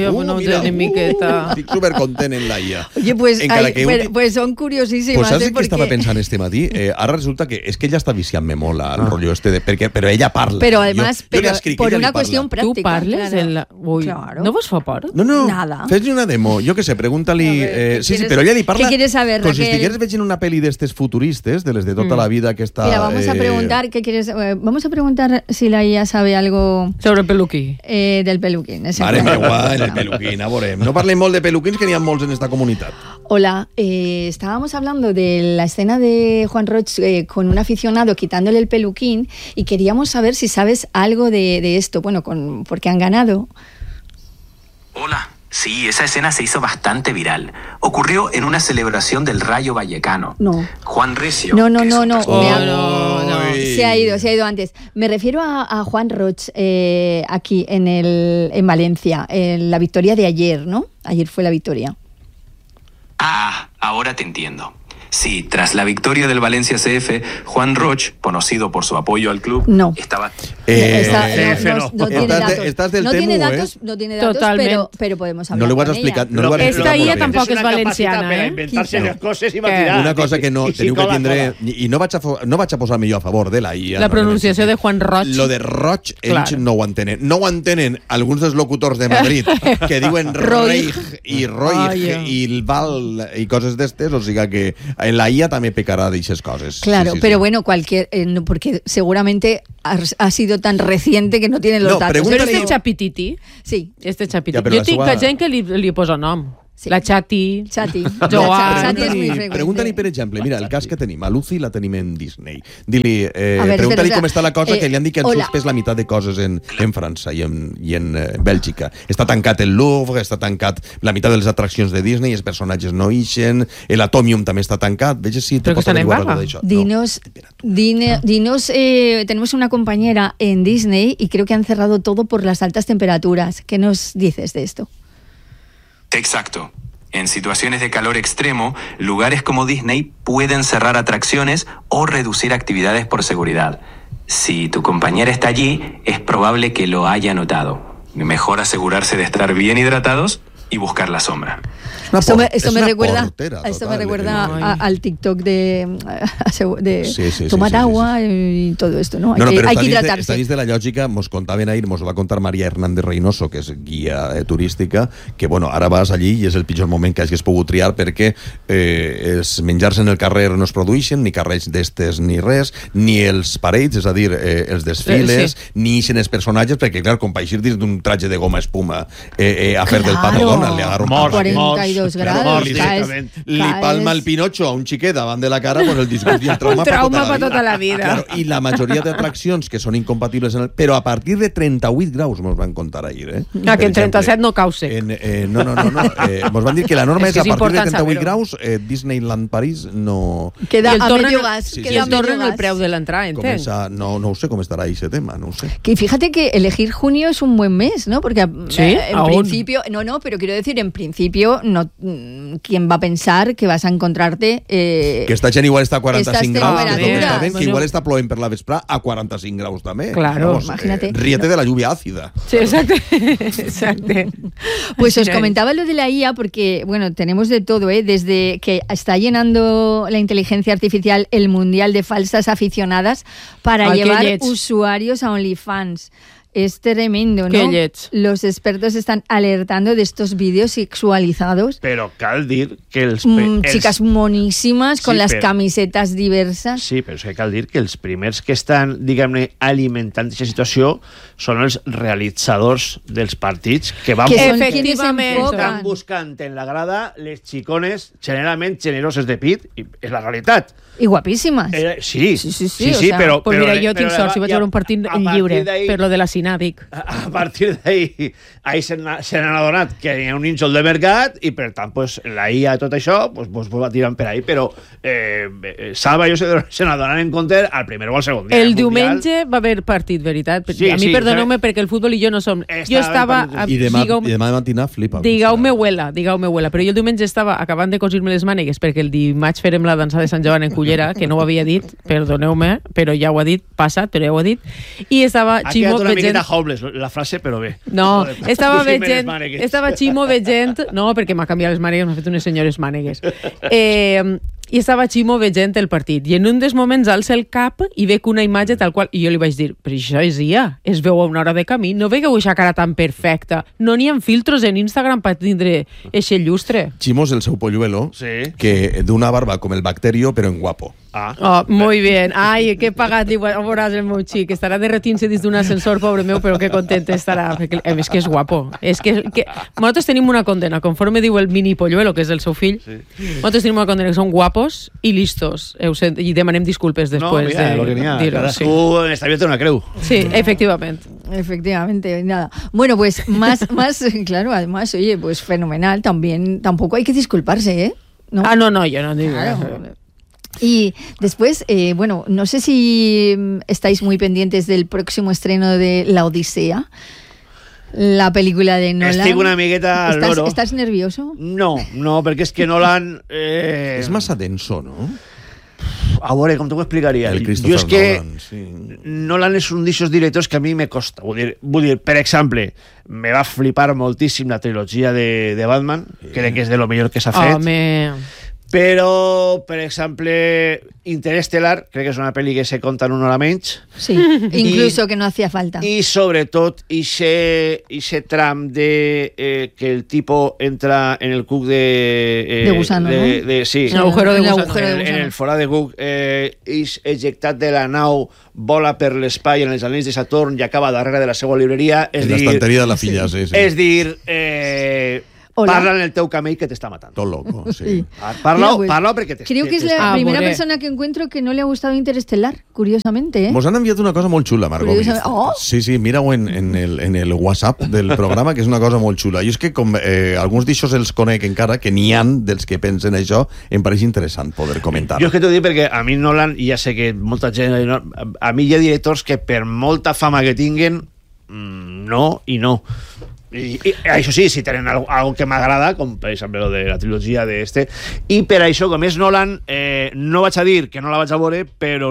Estic supercontent en la IA. Oye, pues son curiosísimas. Pues saps què estava pensant este matí? Ara resulta que és que ella està viciant-me molt al rotllo este, però ella parla. Pero además, por una cuestión práctica. ¿Tú parles? Claro. ¿No vos fa por? No. Nada. Fes-li una demo, jo què sé, pregunta-li... Sí, però ella li parla... ¿Qué quieres saber, com si Raquel? estigués veient una pel·li d'estes futuristes, de les de tota la vida que està... Mira, vamos a preguntar, ¿qué quieres? Vamos a preguntar si la IA sabe algo... Sobre el peluquín. Del peluquín. Mare meva, el peluquín, a veure. No parlem molt de peluquins, que n'hi ha molts en esta comunitat. Hola, estábamos hablando de la escena de Juan Roig con un aficionado quitándole el peluquín y queríamos saber si sabes algo de esto, bueno, porque han ganado. Hola. Sí, esa escena se hizo bastante viral. Ocurrió en una celebración del Rayo Vallecano. No. Juan Recio. No. Se ha ido antes. Me refiero a Juan Roig aquí en Valencia, en la victoria de ayer, ¿no? Ayer fue la victoria. Ah, ahora te entiendo. Sí, tras la victoria del Valencia CF, Juan Roch, conocido por su apoyo al club, estaba... No tiene datos. Estás del no Temu, tiene datos, no tiene datos, pero podemos hablar. No le vas a explicar. No le vas a explicar Esta IA tampoc és valenciana, inventar-se les coses i va tirar. Una cosa que no teniu que tindre, i no vaig a posar-me jo a favor de la IA. La pronunciació de Juan Roch. Lo de Roch, ells no ho entenen. No ho entenen alguns dels locutors de Madrid que diuen Reich i Roig i el Val i coses d'estes, o sigui que en la IA també pecarà d'aixes coses. Claro, pero bueno, porque seguramente ha sido tan reciente que no tiene los datos. Pero este Chapititi. Sí. Este Chapititi. Jo tinc gent que li posa nom. Sí. La Chati. Joan. Pregunta-li, per exemple, mira, el cas que tenim, a Lucy la tenim en Disney. Pregunta-li com està la cosa, que li han dit que han suspès la meitat de coses en França i en Bèlgica. Està tancat el Louvre, està tancat la meitat de les atraccions de Disney, els personatges no ixen, l'Atomium també està tancat. Veges si te pots averiguar algo d'això. Dinos, tenemos una compañera en Disney y creo que han cerrado todo por las altas temperaturas. ¿Qué nos dices de esto? Exacto. En situaciones de calor extremo, lugares como Disney pueden cerrar atracciones o reducir actividades por seguridad. Si tu compañera está allí, es probable que lo haya notado. Mejor asegurarse de estar bien hidratados y buscar la sombra. Esto me recuerda al TikTok de tomar agua y todo esto, ¿no? Hay que hidratarse. Està dins de la lògica, mos contaven ahir, mos ho va contar Maria Hernández Reynoso, que és guia turística, que bueno, ara vas allí i és el pitjor moment que hagis pogut triar perquè els menjars en el carrer no es produeixen, ni carrers d'estes ni res, ni els parades, és a dir, els desfiles, ni ixen els personatges, perquè clar, com per eixir dins d'un traje de goma espuma a fer del Pato Donald, li agarra un 42 grados. Li palma el Pinocho a un xiquet davant de la cara con el disgust i el trauma per tota la vida. Claro, i la majoria d'atraccions que són incompatibles però a partir de 38 graus mos van contar ahir, que en 37 no cau sec. No. Mos van dir que la norma és a partir de 38 graus Disneyland París no... Queda a medio gas. I el tornen el preu de l'entrada, entenc. No ho sé com estarà ese tema, no ho sé. Que fíjate que elegir junio es un buen mes, ¿no? Porque en principio... No, pero quiero decir, en principio, no, ¿quién va a pensar que vas a encontrarte... que esta gent igual està a 45 graus, que igual està plovent per la vesprà a 45 graus també. Claro, imagínate. Ríete de la lluvia ácida. Sí, exacto. Pues os comentaba lo de la IA porque, bueno, tenemos de todo, desde que está llenando la inteligencia artificial el mundial de falsas aficionadas para llevar usuarios a OnlyFans. Es tremendo, ¿no? Los expertos están alertando de estos vídeos sexualizados. Pero cal dir que chicas moníssimes con las camisetas diversas. Sí, però és que cal dir que els primers que estan, diguem-ne, alimentant aquesta situació són els realitzadors dels partits que van estan buscant en la grada les xicones generalment generoses de pit, i és la realitat. I guapíssimes. Sí, però... Pues mira, jo tinc sort, si vaig veure un partit en lliure, per lo de la Sinàdic. A partir d'ahí, se n'han adonat que hi ha un nínxol de mercat i, per tant, la IA i tot això, pues va tirant per ahí, però Salva i jo se n'adonen en compte al primer o al segon dia. El diumenge va haver partit, veritat. A mi, perdoneu-me, perquè el futbol i jo no som... Jo estava... I demà matinà flipa. Digueu-me huela, però jo el diumenge estava acabant de cosir-me les mànegues perquè el dimarts farem la dansa de Sant Joan en Cullera, que no ho havia dit, perdoneu-me, però ja ho ha dit, passat, però ja ho ha dit, i estava Ximo veient... Ha quedat una miqueta homeless, la frase, però bé. No, estava Ximo veient... No, perquè m'ha canviat les mànegues, m'ha fet unes senyores mànegues. I estava Ximo veient el partit, i en un dels moments alça el cap i veig una imatge tal qual, i jo li vaig dir, però això és IA, es veu a una hora de camí, no veieu aquesta cara tan perfecta, no n'hi ha filtros en Instagram per tindre eixe llustre. Ximo és el seu polluelo, que d'una barba com el Bacterio, però en guapo. Muy bien. Ai, que pagat, veuràs el meu xic, estarà derretint-se dins d'un ascensor, pobre meu, però que content estarà, perquè és que és guapo. És que nosaltres tenim una condena, conforme diu el mini polluelo, que és el seu fill, nosaltres tenim una condena que són guapos i listos, i demanem disculpes després de dir-ho. Cadascú està viendo una creu. Sí, efectivamente. Efectivamente, nada. Bueno, pues más, claro, además, oye, pues fenomenal, tampoco hay que disculparse, ¿eh? ¿No? No, yo no digo. Claro. Y después, bueno, no sé si estáis muy pendientes del próximo estreno de La Odisea. la pel·lícula de Nolan. Estic una miqueta al loro. ¿Estás nervioso? No, perquè és que Nolan... És massa denso, no? A veure, com t'ho explicaria? El Christopher Nolan, sí. Nolan és un d'aquests directors que a mi me costa. Vull dir, per exemple, me va flipar moltíssim la trilogia de Batman, crec que és de lo millor que s'ha fet. Home... Però, per exemple, Interestelar, crec que és una pel·li que se conta en una hora menys. Sí, incluso que no hacía falta. I, sobretot, ixe tram de que el tipo entra en el cuc de gusano, ¿no? Sí, en el agujero de gusano. En el forà de cuc, és ejectat de la nau, vola per l'espai en els anells de Saturn i acaba darrere de la seva libreria. En l'estanteria de la filla, sí. És dir... Parla en el teu camell que t'està matant. Tot loco, sí. Parla perquè t'està... Creo que es la primera persona que encuentro que no le ha gustado Interestelar, curiosamente. Mos han enviat una cosa molt xula, Margot. Sí, mira-ho en el WhatsApp del programa, que és una cosa molt xula. Jo és que com alguns d'aixòs els conec encara, que n'hi han dels que pensen això, em pareix interessant poder comentar. Jo és que t'ho dic perquè a mi Nolan, ja sé que molta gent... A mi hi ha directors que per molta fama que tinguen, no i no. I això sí, si tenen algo que m'agrada, com per exemple lo de la trilogia d'este, i per això, com és Nolan, no vaig a dir que no la vaig a veure, però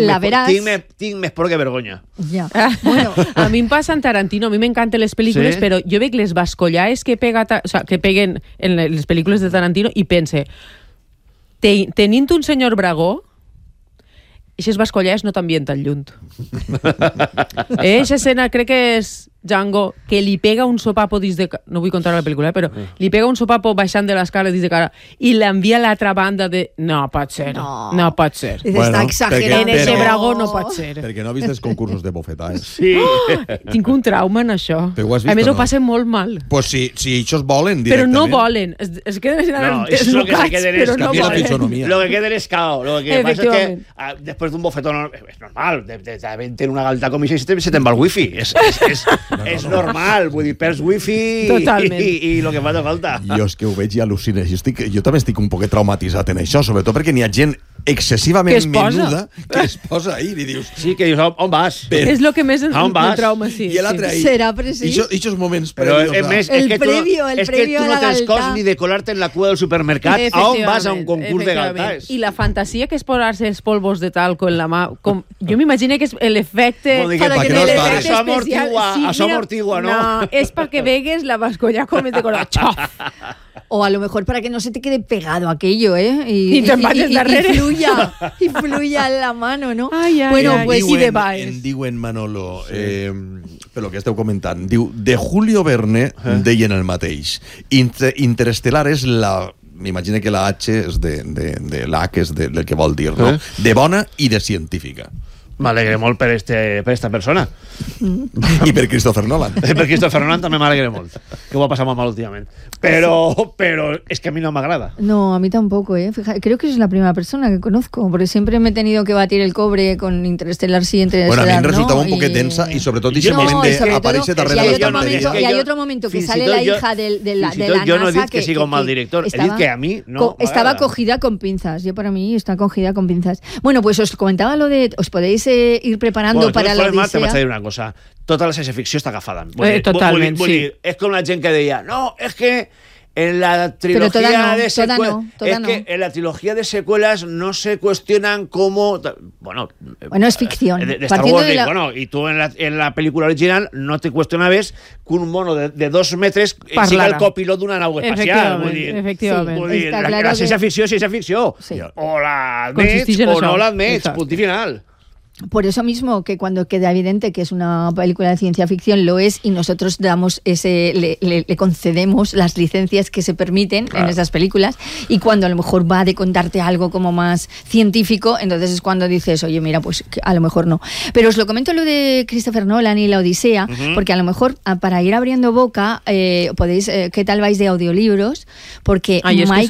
tinc més por que vergonya. Ja. Bueno. A mi em passa en Tarantino, a mi m'encanten les pel·lícules, sí? Però jo veig les bascollaes que peguen en les pel·lícules de Tarantino i pense, tenint un senyor Bragó, eixes bascollaes no t'envien tan lluny. Eixa escena crec que és Django, que li pega un sopapo dins de... No vull contar la pel·lícula, però li pega un sopapo baixant de l'escala dins de cara i l'envia a l'altra banda de... No pot ser, no pot ser. Està exagerat. En ese Bragó no pot ser. Perquè no has vist els concursos de bofetades. Sí. Tinc un trauma en això. A més, ho passen molt mal. Pues si ells volen directament... Però no volen. Es queden deslocats, però no volen. Lo que queden és cao. Lo que passa és que després d'un bofetón és normal. De tenir una galta com això se te'n va el wifi. És normal, vull dir, perds wifi i el que fa de falta. Jo és que ho veig i al·lucina. Jo també estic un poc traumatitzat en això, sobretot perquè n'hi ha gent excessivament menuda que es posa ahí i dius... Sí, que dius, on vas? És el que més en trauma, sí. I l'altre ahí. Serà precís. I aquests moments previos. El previo és que tu no tens cos ni de colar-te en la cua del supermercat. A on vas a un concurs de galtaes? I la fantasia que és posar-se els polvos de talco en la mà... Jo m'imagino que és l'efecte... Això amortigua, ¿no? No, es para que vegues la bascolla com de color chof. O a lo mejor para que no se te quede pegado aquello, ¿eh? Y te empates darrere. Y fluya en la mano, ¿no? Bueno, pues sí de baix. En diuen, Manolo, per lo que esteu comentant, diu, de Julio Verne deien el mateix. Interestelar és la... M'imagino que la H és de l'H és del que vol dir, no? De bona i de científica. M'alegre molt per esta persona. I per Christopher Nolan. Per Christopher Nolan també m'alegre molt, que ho ha passat molt mal últimament. Pero es que a mí no me agrada. No, a mí tampoco, ¿eh? Fíjate, creo que es la primera persona que conozco, porque siempre me he tenido que batir el cobre con Interestelar sí, Interestelar no. Bueno, a mí me resultaba un poco tensa y sobre todo ese momento de aparece darrere de la pantalla. Y hay otro momento que sale la hija de la NASA. Yo no he dicho que siga un mal director, he dicho que a mí no estaba cogida con pinzas. Yo para mí está cogida con pinzas. Bueno, pues os comentaba lo de... Os podéis ir preparando para la Odisea. Te vaig a dir una cosa. Tota la ciència ficció està agafada. Totalment, sí. És com la gent que deia, no, és que en la trilogía de secuelas en la trilogía de secuelas no se cuestionan como bueno es ficción de Star Wars bueno, y tú en la película original no te cuestionabas que un mono de 2 metres siga el copilot d'una nau espacial. Efectivament. La ciència ficció és ciència ficció. O l'admets o no l'admets, punt i final. Por eso mismo que cuando queda evidente que es una película de ciencia ficción lo es y nosotros damos le concedemos las licencias que se permiten en esas películas y cuando a lo mejor va de contarte algo como más científico, entonces es cuando dices, oye, mira, pues a lo mejor no. Pero os lo comento lo de Christopher Nolan y la Odisea, porque a lo mejor para ir abriendo boca podéis, ¿qué tal vais de audiolibros? Porque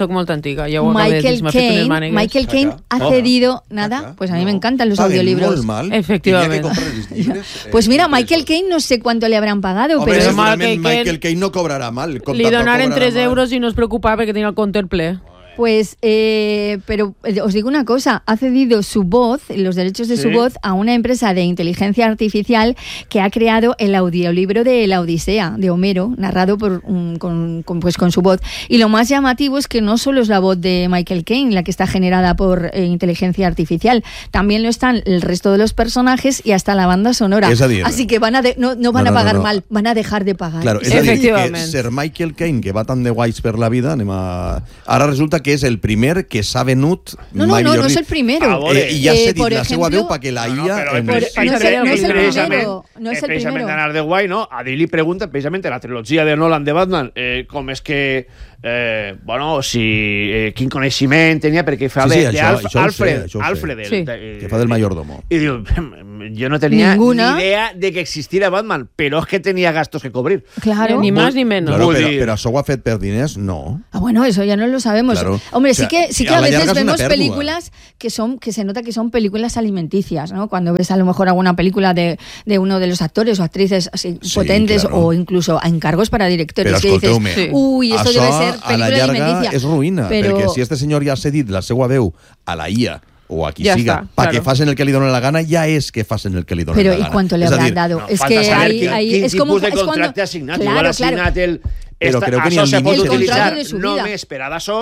Michael Caine ha cedido pues a mí me encantan los audiolibros. Mal. Efectivamente. Pues mira, Michael Caine no sé cuánto le habrán pagado, pero segurament Michael Caine no cobrarà mal. Li donaren 3 euros i no es preocupava perquè tenia el compte ple. Pues, pero os digo una cosa, ha cedido su voz, los derechos de su voz, a una empresa de inteligencia artificial que ha creado el audiolibro de La Odisea, de Homero, narrado con su voz. Y lo más llamativo es que no solo es la voz de Michael Caine la que está generada por inteligencia artificial, también lo están el resto de los personajes y hasta la banda sonora. Así que no van a pagar mal, van a dejar de pagar. Claro, és a dir, que Sir Michael Caine, que va tan de guais per la vida, ara resulta que és el primer que s'ha venut... No es el primero. I ja s'ha dit la seva veu perquè la IA... No es el primero. Precisament d'anar de guai, no? A dir li pregunta, precisament, la trilogia de Nolan de Batman, com és que... quin coneixement tenia, perquè fa d'Alfred, que fa del mayordomo. I diu, jo no tenia ni idea de que existira Batman, però és que tenia gastos que cobrir. Claro. Ni más ni menos. Claro, pero això ho ha fet per diners, no. Bueno, eso ya no lo sabemos. Claro. Hombre, o sea, sí que a veces vemos películas que se nota que son películas alimenticias, ¿no? Cuando ves a lo mejor alguna película de uno de los actores o actrices así potentes, claro, o incluso a encargos para directores, però que dices, uy, esto debe ser película a la llarga alimenticia. És ruïna, perquè si este senyor ja ha cedit la seva veu a la IA o a qui ya siga, está, para claro, que facen el que li donen la gana, ja és que facen el que li donen la gana. Pero ¿y cuánto le habrán dado? Es que ahí es como de contracte assignat. Claro, igual assignat però crec que això se pot límit utilitzar només per a d'això.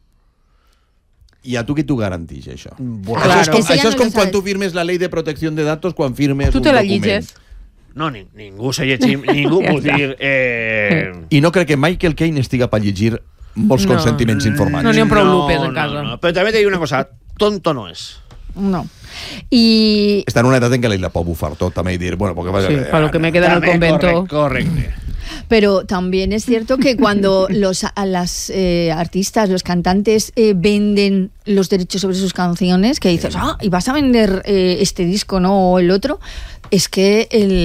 I a tu qui t'ho garantix, això? Claro. Això és com quan tu firmes la llei de protecció de datos, quan firmes un document. Tu te la llitges. No, ningú se llegim, ningú vol dir... I no crec que Michael Caine estiga per llegir molts consentiments informats. No n'hi ha prou lupes en casa. No. Però també t'he dit una cosa, tonto no és. No. Y... Está en una edad en que la puedo bufar todo también y decir, bueno, porque vaya... Sí, para lo que me queda en el convento. Correcto. Pero también es cierto que cuando las artistas, los cantantes venden los derechos sobre sus canciones, que dices, y vas a vender este disco, ¿no? O el otro, es que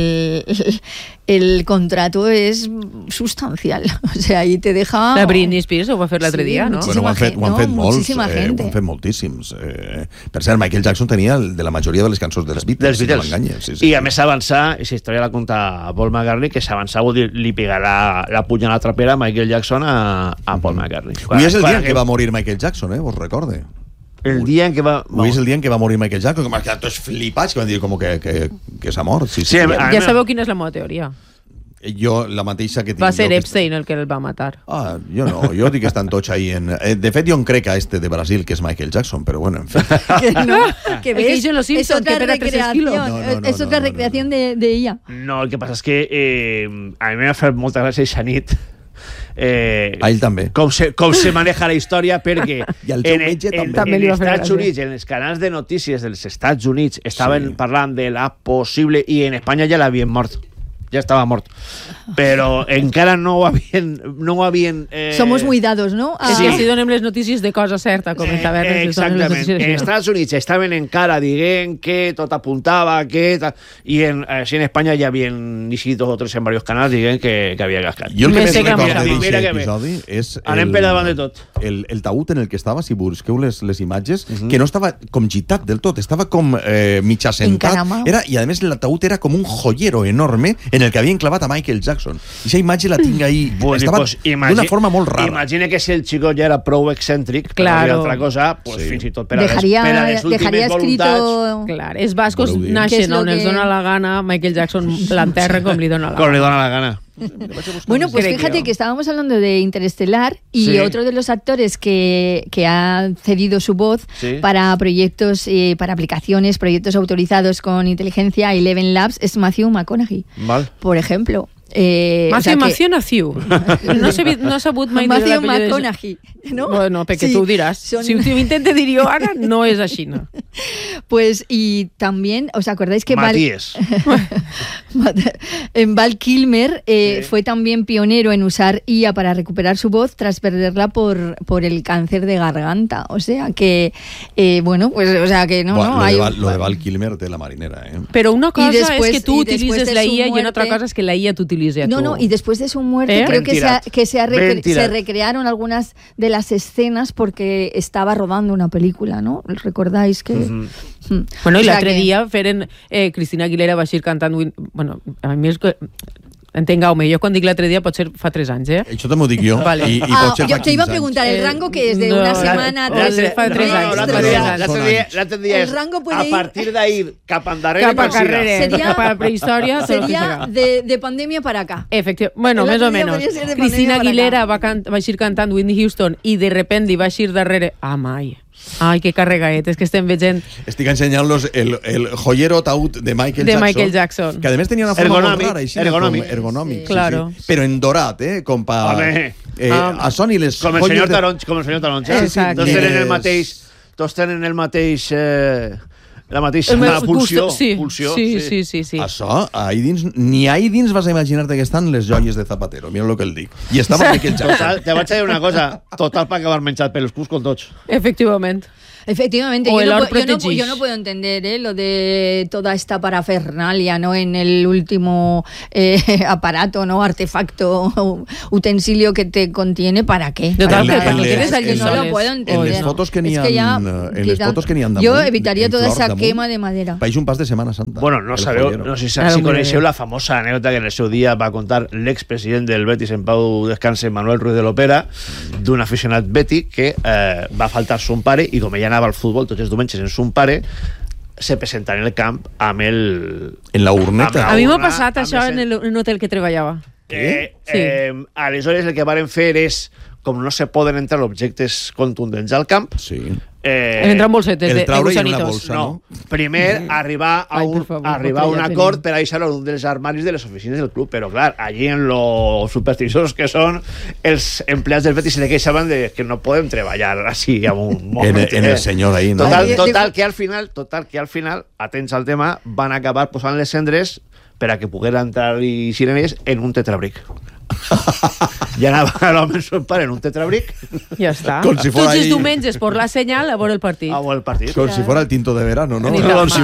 el contrato es sustancial. O sea, ahí te deja... La Britney Spears ho va fer l'altre dia, no? Bueno, ho han fet molts, moltíssima gent. Ho han fet moltíssims. Per cert, Michael Jackson tenia de la majoria de les cançons dels Beatles. Si no m'enganyes. Sí. I a més avançar, aquesta història la conta Paul McCartney, que s'avançar vol dir li pegarà la punya a la trapera a Michael Jackson a Paul McCartney. Avui és el dia en què va morir Michael Jackson, vos recorde. El dia en què va... Avui és el dia en què va morir Michael Jackson, que m'ha quedat tots flipats, que van dir com que s'ha mort. Sí, ja sabeu quina és la meva teoria. Jo, la mateixa que tinc. Va ser Epstein el que el va matar. Jo no, jo dic que estan tots ahí en... De fet, jo em crec a este de Brasil, que és Michael Jackson, però bueno, en fin. Que ves, es otra recreación, es otra recreación de ella. No, el que passa és que a mi m'ha fet molta gràcia eixa nit. A ell també. Com se maneja la història, perquè en Estats Units, en els canals de notícies dels Estats Units, estaven parlant de la possible, i en Espanya ja l'havien mort. Ja estava mort, però encara no ho havien Somos muy dados, ¿no? Sí, si donem les notícies de cosa certa, com en tavernes. Exactament. En Estats Units estaven encara dient que tot apuntava, i en Espanya ja havien llegit 2 o 3 en diversos canals dient que havia cascat. Jo el que més recordo d'aquest episodi és anem per davant de tot. El taüt en el que estava, si busqueu les imatges, que no estava com gitat del tot, estava com mig assentat. I a més el taüt era com un joyero enorme en el que havien clavat a Michael Jackson. I aquesta imatge la tinc ahí. Estava d'una forma molt rara. Imagina que si el xicot ja era prou excèntric, per no dir altra cosa, pues fins i tot per a les últimes voluntats... Clar, els bascos naixen on els dona la gana, Michael Jackson l'enterra com li dona la gana. Com li dona la gana. Bueno, pues fíjate que estábamos hablando de Interestelar y otro de los actores que ha cedido su voz para proyectos, para aplicaciones, proyectos autorizados con inteligencia Eleven Labs es Matthew McConaughey, por ejemplo. Matthew. No ha sabut mai dir Matthew McConaughey, ¿no? Bueno, perquè tu ho diràs. Si ho intente dir jo ara, no és així, no? Pues, y también, ¿os acordáis que Val Kilmer fue también pionero en usar IA para recuperar su voz tras perderla por el cáncer de garganta? O sea que, bueno, pues, o sea que no, lo de Val Kilmer de la marinera, Pero una cosa es que tú utilices la IA y una otra cosa es que la IA te utilice a tú. No, y después de su muerte creo que se recrearon algunas de las escenas porque estaba rodando una película, ¿no? ¿Recordáis que...? Bueno, i l'altre dia feren Cristina Aguilera va ir cantant... Bueno, a mi és que... Entengueu-me, jo quan dic l'altre dia pot ser fa 3 anys, Això també ho dic jo. Vale. I pot ser fa 15 anys. Yo te iba a preguntar, ¿el rango que es de una semana? Fa 3 anys. L'altre dia és, a partir d'ahir cap endarrere, cap a carrera, cap a prehistòria, sería de pandemia para acá. Efectivament, bueno, més o menos. Cristina Aguilera va eixir cantant Whitney Houston i de repente va eixir darrere Ai, que carregaet, és que estem veient... Estic ensenyant-los el joyero ataúd de Michael Jackson. Que a més tenia una forma molt rara. Ergonòmic. Sí, claro. Però en dorat, com pa... a Sony les com el senyor Taronja. Exacte. Tots tenen el mateix... la mateixa pulsió. Sí. Això, ahí dins vas a imaginar-te que estan les joies de Zapatero. Mira el que el dic. I estava Michael Jackson. Te vaig a dir una cosa. Total per acabar menjat pelos cus con tots. Efectivamente, yo no puedo entender lo de toda esta parafernalia, ¿no? En el último aparato, ¿no? Artefacto, utensilio que te contiene, ¿para qué? No lo puedo entender. En les fotos que n'hi ha damunt, yo evitaría toda esa quema de madera. País un pas de Semana Santa. Bueno, no sabeu, no sé si coneixeu la famosa anècdota que en el seu dia va contar l'expresident del Betis, en pau descanse, Manuel Ruiz de l'Opera, d'un aficionat bètic que va faltar son pare i com ella anava al futbol tots els diumenges en son pare, se presenta en el camp amb el... En la urneta. A mi m'ha passat això en un hotel que treballava. Aleshores el que varen fer és, com no se poden entrar objectes contundents al camp, entran bolsetes de gusanitos. No, primer arribar a un acord per a deixar-lo en un dels armaris de les oficines del club, però clar, allí en lo supersticiosos que són els empleats del Betis se le queixaven de que no podem treballar així amb un moment. En el senyor ahí, no? Total que al final, atents al tema, van acabar posant les cendres per a que poguera entrar i sirenes en un tetrabric. I anava l'home son pare en un tetrabric. Ja està. Si tots els diumenges por la senyal a veure el partit. Com si fuera el tinto de verano, ¿no? Ni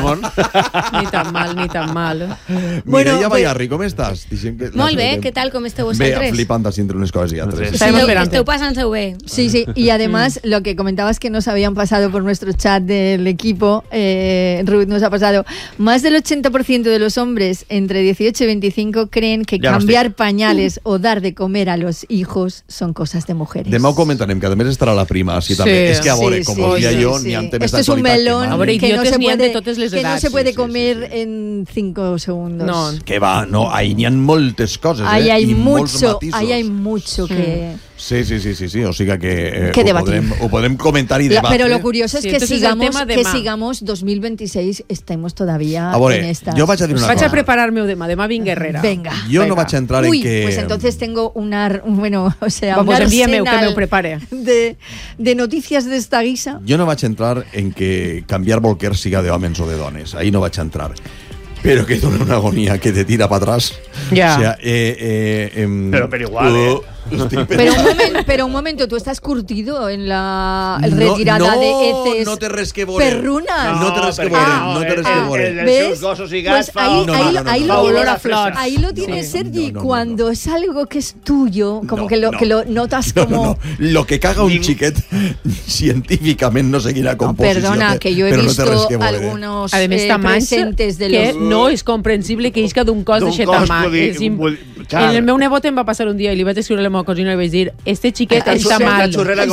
tan mal. Mireia Bayarri, com estàs? Molt bé, què tal, com esteu vosaltres? Bé, flipant así entre unes coses i altres. Esteu passant-se-ho bé. Sí, y además lo que comentabas que nos habían pasado por nuestro chat del equipo, Ruth nos ha pasado, más del 80% de los hombres entre 18 y 25 creen que cambiar pañales o dar de comer a los hijos son cosas de mujeres. Demà ho comentarem, que a més estarà la prima, així també. És que a veure, com ho dia jo, n'hi ha temes d'actualitat. Esto es un melón que no se puede comer en 5 segundos. No. Que va, no, ahí n'hi ha moltes coses, ahí hay mucho que... Sí, o sigui que ho podrem comentar i debatre. Pero lo curioso es que sigamos 2026, estemos todavía en esta... Jo vaig a dir una cosa. Vaig a preparar-me-ho demà vinc Herrera. Venga. Jo no vaig a entrar en que... Pues entonces tengo una arsenal que me prepare de noticias de esta guisa. Jo no vaig a entrar en que canviar bolquers siga de homes o de dones. Ahí no vaig a entrar. Pero que dona una agonía que te tira para atrás. Ya. O sea, pero igual, Pero un momento, ¿tú estás curtido en la retirada de heces no te res que veure. perrunas? No te res que veure. ¿Ves? Pues ahí lo tienes, Sí. Sergi, cuando es algo que es tuyo, como que lo notas como... Lo que caga un xiquet científicament no sé quina composició. Perdona, que yo he visto algunos presentes de que los... no és comprensible que isca d'un cos de xetamà. En el meu nebot em va passar un dia i li vaig escriure a la meva cosina i vaig dir este xiquet està mal.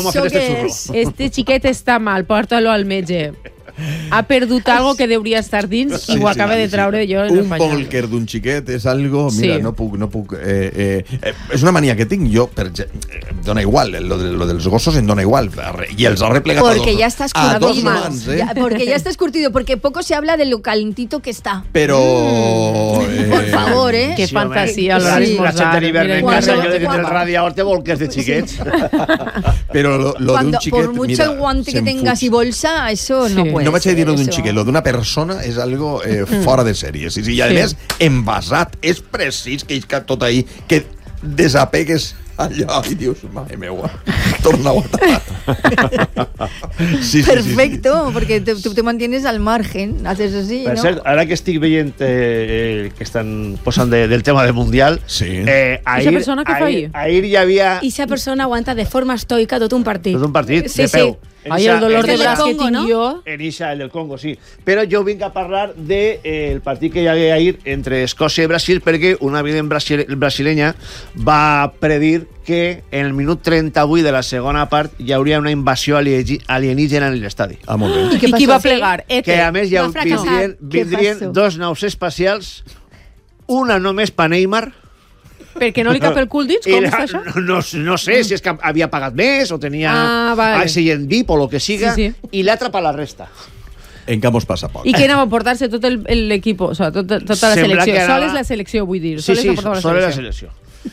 Este xiquet està mal, porta-lo al metge. Ha perdut algo que deuria estar dins i ho acaba de traure jo en el un pañal. Bolquer d'un xiquet és algo... Mira, no puc... és una mania que tinc jo, dona igual, lo dels gossos em dona igual, i els ha replegat porque ya estás a curado dos mans, porque ya estás curtido, porque poco se habla de lo calentito que está. Però... Por favor, Qué fantasía, la gent de l'hivern en casa, jo de tindre el radiador té bolquers de xiquets. Però lo d'un xiquet... Por mucho el guante que tengas y bolsa, eso no puede. No vaig a dir-ho d'un xiquet, lo d'una persona és algo fora de sèrie. Sí, i a més, envasat, és precís que tot ahí, que desapegues allò i dius, mare meua, torna-ho a tapar. Perfecto, porque tú te mantienes al margen, haces así, per ¿no? cert, ara que estic veient que estan posant del tema del Mundial, Esa persona que fa ahir? ahir hi havia... I esa persona aguanta de forma estoica tot un partit. Tot un partit, Sí, de peu. sí. Ai, el dolor de braç que tinc jo. En Ixa, el del Congo, sí. Però jo vinc a parlar del partit que hi hagué ahir entre Escòcia i Brasil, perquè una evident brasilenya va predir que en el minut 38 de la segona part hi hauria una invasió alienígena en l'estadi. Molt bé. I qui va plegar? Que a més vindrien 2 naus espacials, una només per Neymar. Perquè no li cap el cul dins? Com està això? No sé si és que havia pagat més o tenia accident VIP o el que siga, i l'altra per la resta. En Campos passa poc. I què anava a portar-se tot l'equip? O sigui, tota la selecció. Sol és la selecció, vull dir. Sí, sol és la selecció.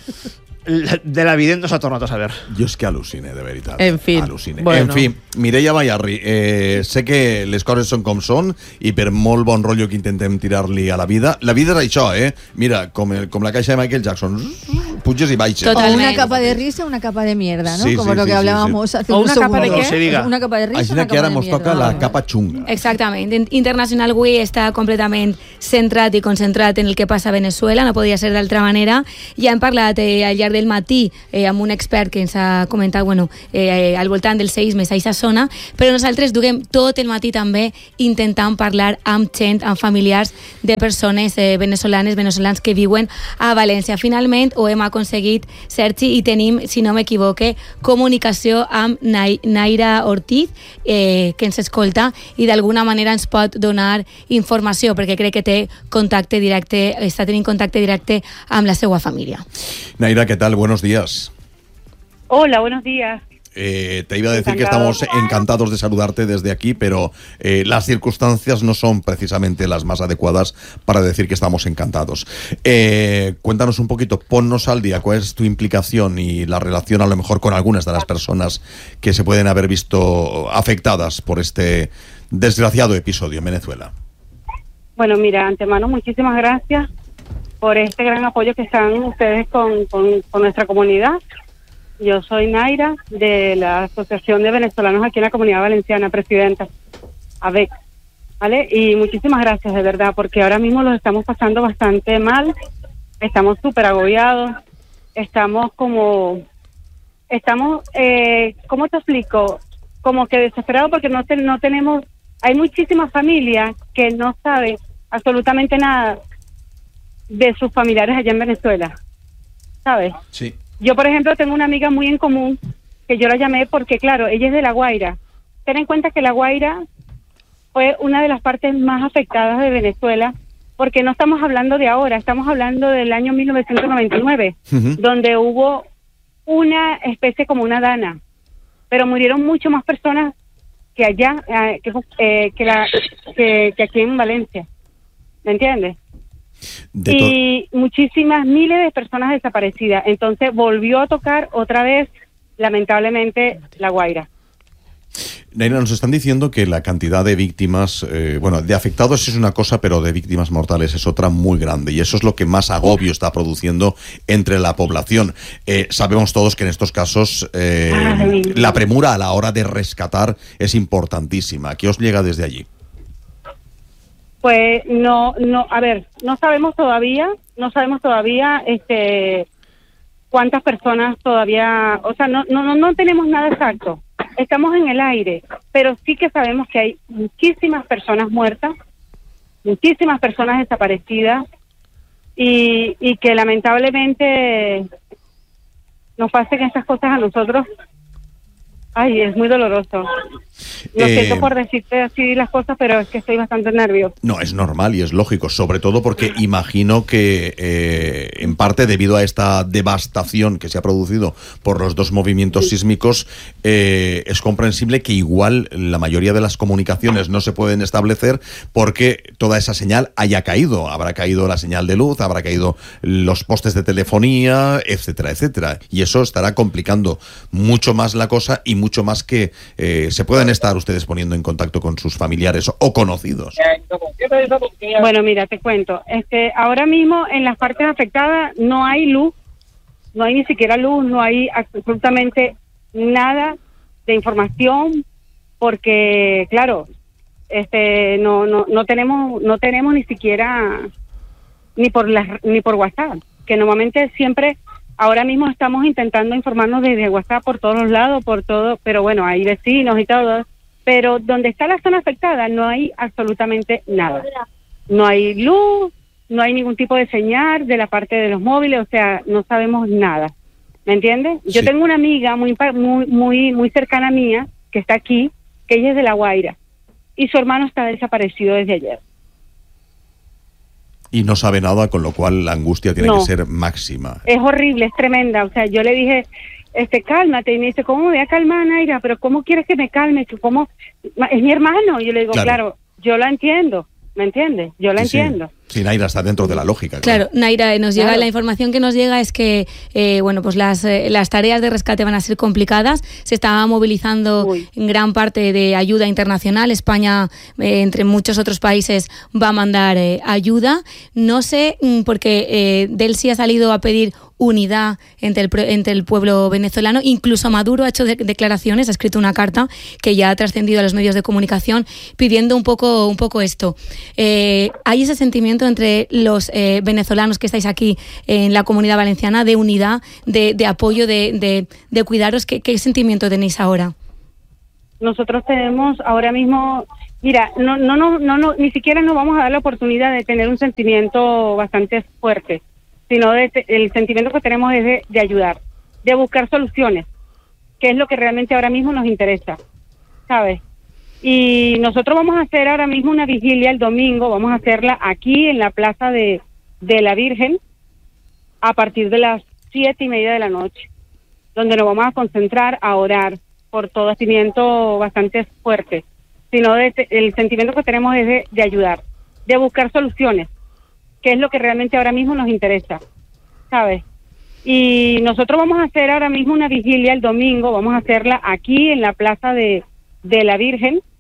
De l'evident no s'ha tornat a saber. Jo és que al·lucine, de veritat. En fi. Bueno. En fi, Mireia Bayarri, sé que les coses són com són i per molt bon rotllo que intentem tirar-li a la vida és això, Mira, com la caixa de Michael Jackson, puges i baixes. O una capa de risa, una capa de mierda, ¿no? Sí, como lo que hablábamos hace un segundo. ¿Una capa de qué? Una capa de risa, Així una que capa ara de mos mierda. toca la capa xunga. Exactament. International Week està completament centrat i concentrat en el que passa a Venezuela, no podia ser d'altra manera. Ja hem parlat al llarg del matí amb un expert que ens ha comentat al voltant dels seismes a aquesta zona, però nosaltres duguem tot el matí també intentant parlar amb gent, amb familiars de persones venezolans que viuen a València. Finalment ho hem aconseguit, Sergi, i tenim, si no m'equivoque, comunicació amb Naira Ortiz, que ens escolta i d'alguna manera ens pot donar informació, perquè crec que està tenint contacte directe amb la seva família. Naira, ¿qué tal? Buenos días. Hola, buenos días. Te iba a decir que estamos encantados de saludarte desde aquí, pero las circunstancias no son precisamente las más adecuadas para decir que estamos encantados. Cuéntanos un poquito, ponnos al día, cuál es tu implicación y la relación a lo mejor con algunas de las personas que se pueden haber visto afectadas por este desgraciado episodio en Venezuela. Bueno, mira, antemano, muchísimas gracias por este gran apoyo que están ustedes con nuestra comunidad. Yo soy Naira, de la Asociación de Venezolanos aquí en la Comunidad Valenciana, presidenta, AVEC, ¿vale? Y muchísimas gracias, de verdad, porque ahora mismo los estamos pasando bastante mal, estamos súper agobiados, ¿cómo te explico? Como que desesperados porque no tenemos, hay muchísimas familias que no saben absolutamente nada de sus familiares allá en Venezuela, ¿sabes? Sí. Yo, por ejemplo, tengo una amiga muy en común que yo la llamé porque, claro, ella es de La Guaira. Ten en cuenta que La Guaira fue una de las partes más afectadas de Venezuela, porque no estamos hablando de ahora, estamos hablando del año 1999, donde hubo una especie como una dana, pero murieron mucho más personas que allá, que aquí en Valencia, ¿me entiendes? Y muchísimas, miles de personas desaparecidas. Entonces volvió a tocar otra vez, lamentablemente, La Guaira. Naira, nos están diciendo que la cantidad de víctimas, de afectados es una cosa, pero de víctimas mortales es otra muy grande, y eso es lo que más agobio está produciendo entre la población. Sabemos todos que en estos casos la premura a la hora de rescatar es importantísima. ¿Qué os llega desde allí? Pues no sabemos todavía cuántas personas todavía, o sea, no tenemos nada exacto. Estamos en el aire, pero sí que sabemos que hay muchísimas personas muertas, muchísimas personas desaparecidas y que lamentablemente nos pasen estas cosas a nosotros. Ay, es muy doloroso. Lo siento por decirte así las cosas, pero es que estoy bastante nerviosa. No, es normal y es lógico, sobre todo porque imagino que en parte debido a esta devastación que se ha producido por los dos movimientos sísmicos, es comprensible que igual la mayoría de las comunicaciones no se pueden establecer porque toda esa señal haya caído. Habrá caído la señal de luz, habrá caído los postes de telefonía, etcétera, etcétera. Y eso estará complicando mucho más la cosa y mucho más que se puedan estar ustedes poniendo en contacto con sus familiares o conocidos. Bueno, mira, te cuento. Ahora mismo en las partes afectadas no hay luz, no hay ni siquiera luz, no hay absolutamente nada de información, porque claro, no tenemos ni siquiera ni por WhatsApp, que normalmente siempre Ahora mismo estamos intentando informarnos desde WhatsApp por todos los lados, por todo, pero bueno, hay vecinos y todo, pero donde está la zona afectada no hay absolutamente nada. No hay luz, no hay ningún tipo de señal de la parte de los móviles, o sea, no sabemos nada. ¿Me entiendes? Yo tengo una amiga muy cercana a mía que está aquí, que ella es de La Guaira, y su hermano está desaparecido desde ayer. Y no sabe nada, con lo cual la angustia tiene que ser máxima. Es horrible, es tremenda. O sea, yo le dije, cálmate. Y me dice, ¿cómo me voy a calmar, Naira? ¿Pero cómo quieres que me calme? ¿Cómo? Es mi hermano. Y yo le digo, claro, yo la entiendo. ¿Me entiendes? Yo la entiendo. Sí, Naira está dentro de la lógica. Claro, Naira, nos llega, la información que nos llega es que bueno, pues las tareas de rescate van a ser complicadas. Se está movilizando en gran parte de ayuda internacional. España, entre muchos otros países, va a mandar ayuda. No sé, porque Delcy ha salido a pedir unidad entre el pueblo venezolano. Incluso Maduro ha hecho declaraciones, ha escrito una carta que ya ha trascendido a los medios de comunicación pidiendo un poco esto. Hay ese sentimiento entre los venezolanos que estáis aquí en la Comunidad Valenciana de unidad, de apoyo, de cuidaros. ¿Qué sentimiento tenéis ahora? Nosotros tenemos ahora mismo, mira, no, ni siquiera nos vamos a dar la oportunidad de tener un sentimiento bastante fuerte, sino el sentimiento que tenemos es de ayudar, de buscar soluciones, que es lo que realmente ahora mismo nos interesa, ¿sabes? Y nosotros vamos a hacer ahora mismo una vigilia el domingo, vamos a hacerla aquí en la Plaza de la Virgen a partir de las 7:30 de la noche, donde nos vamos a concentrar a orar por todo sentimiento bastante fuerte, sino el sentimiento que tenemos es de ayudar, de buscar soluciones, que es lo que realmente ahora mismo nos interesa, ¿sabes? Y nosotros vamos a hacer ahora mismo una vigilia el domingo, vamos a hacerla aquí en la Plaza de la Virgen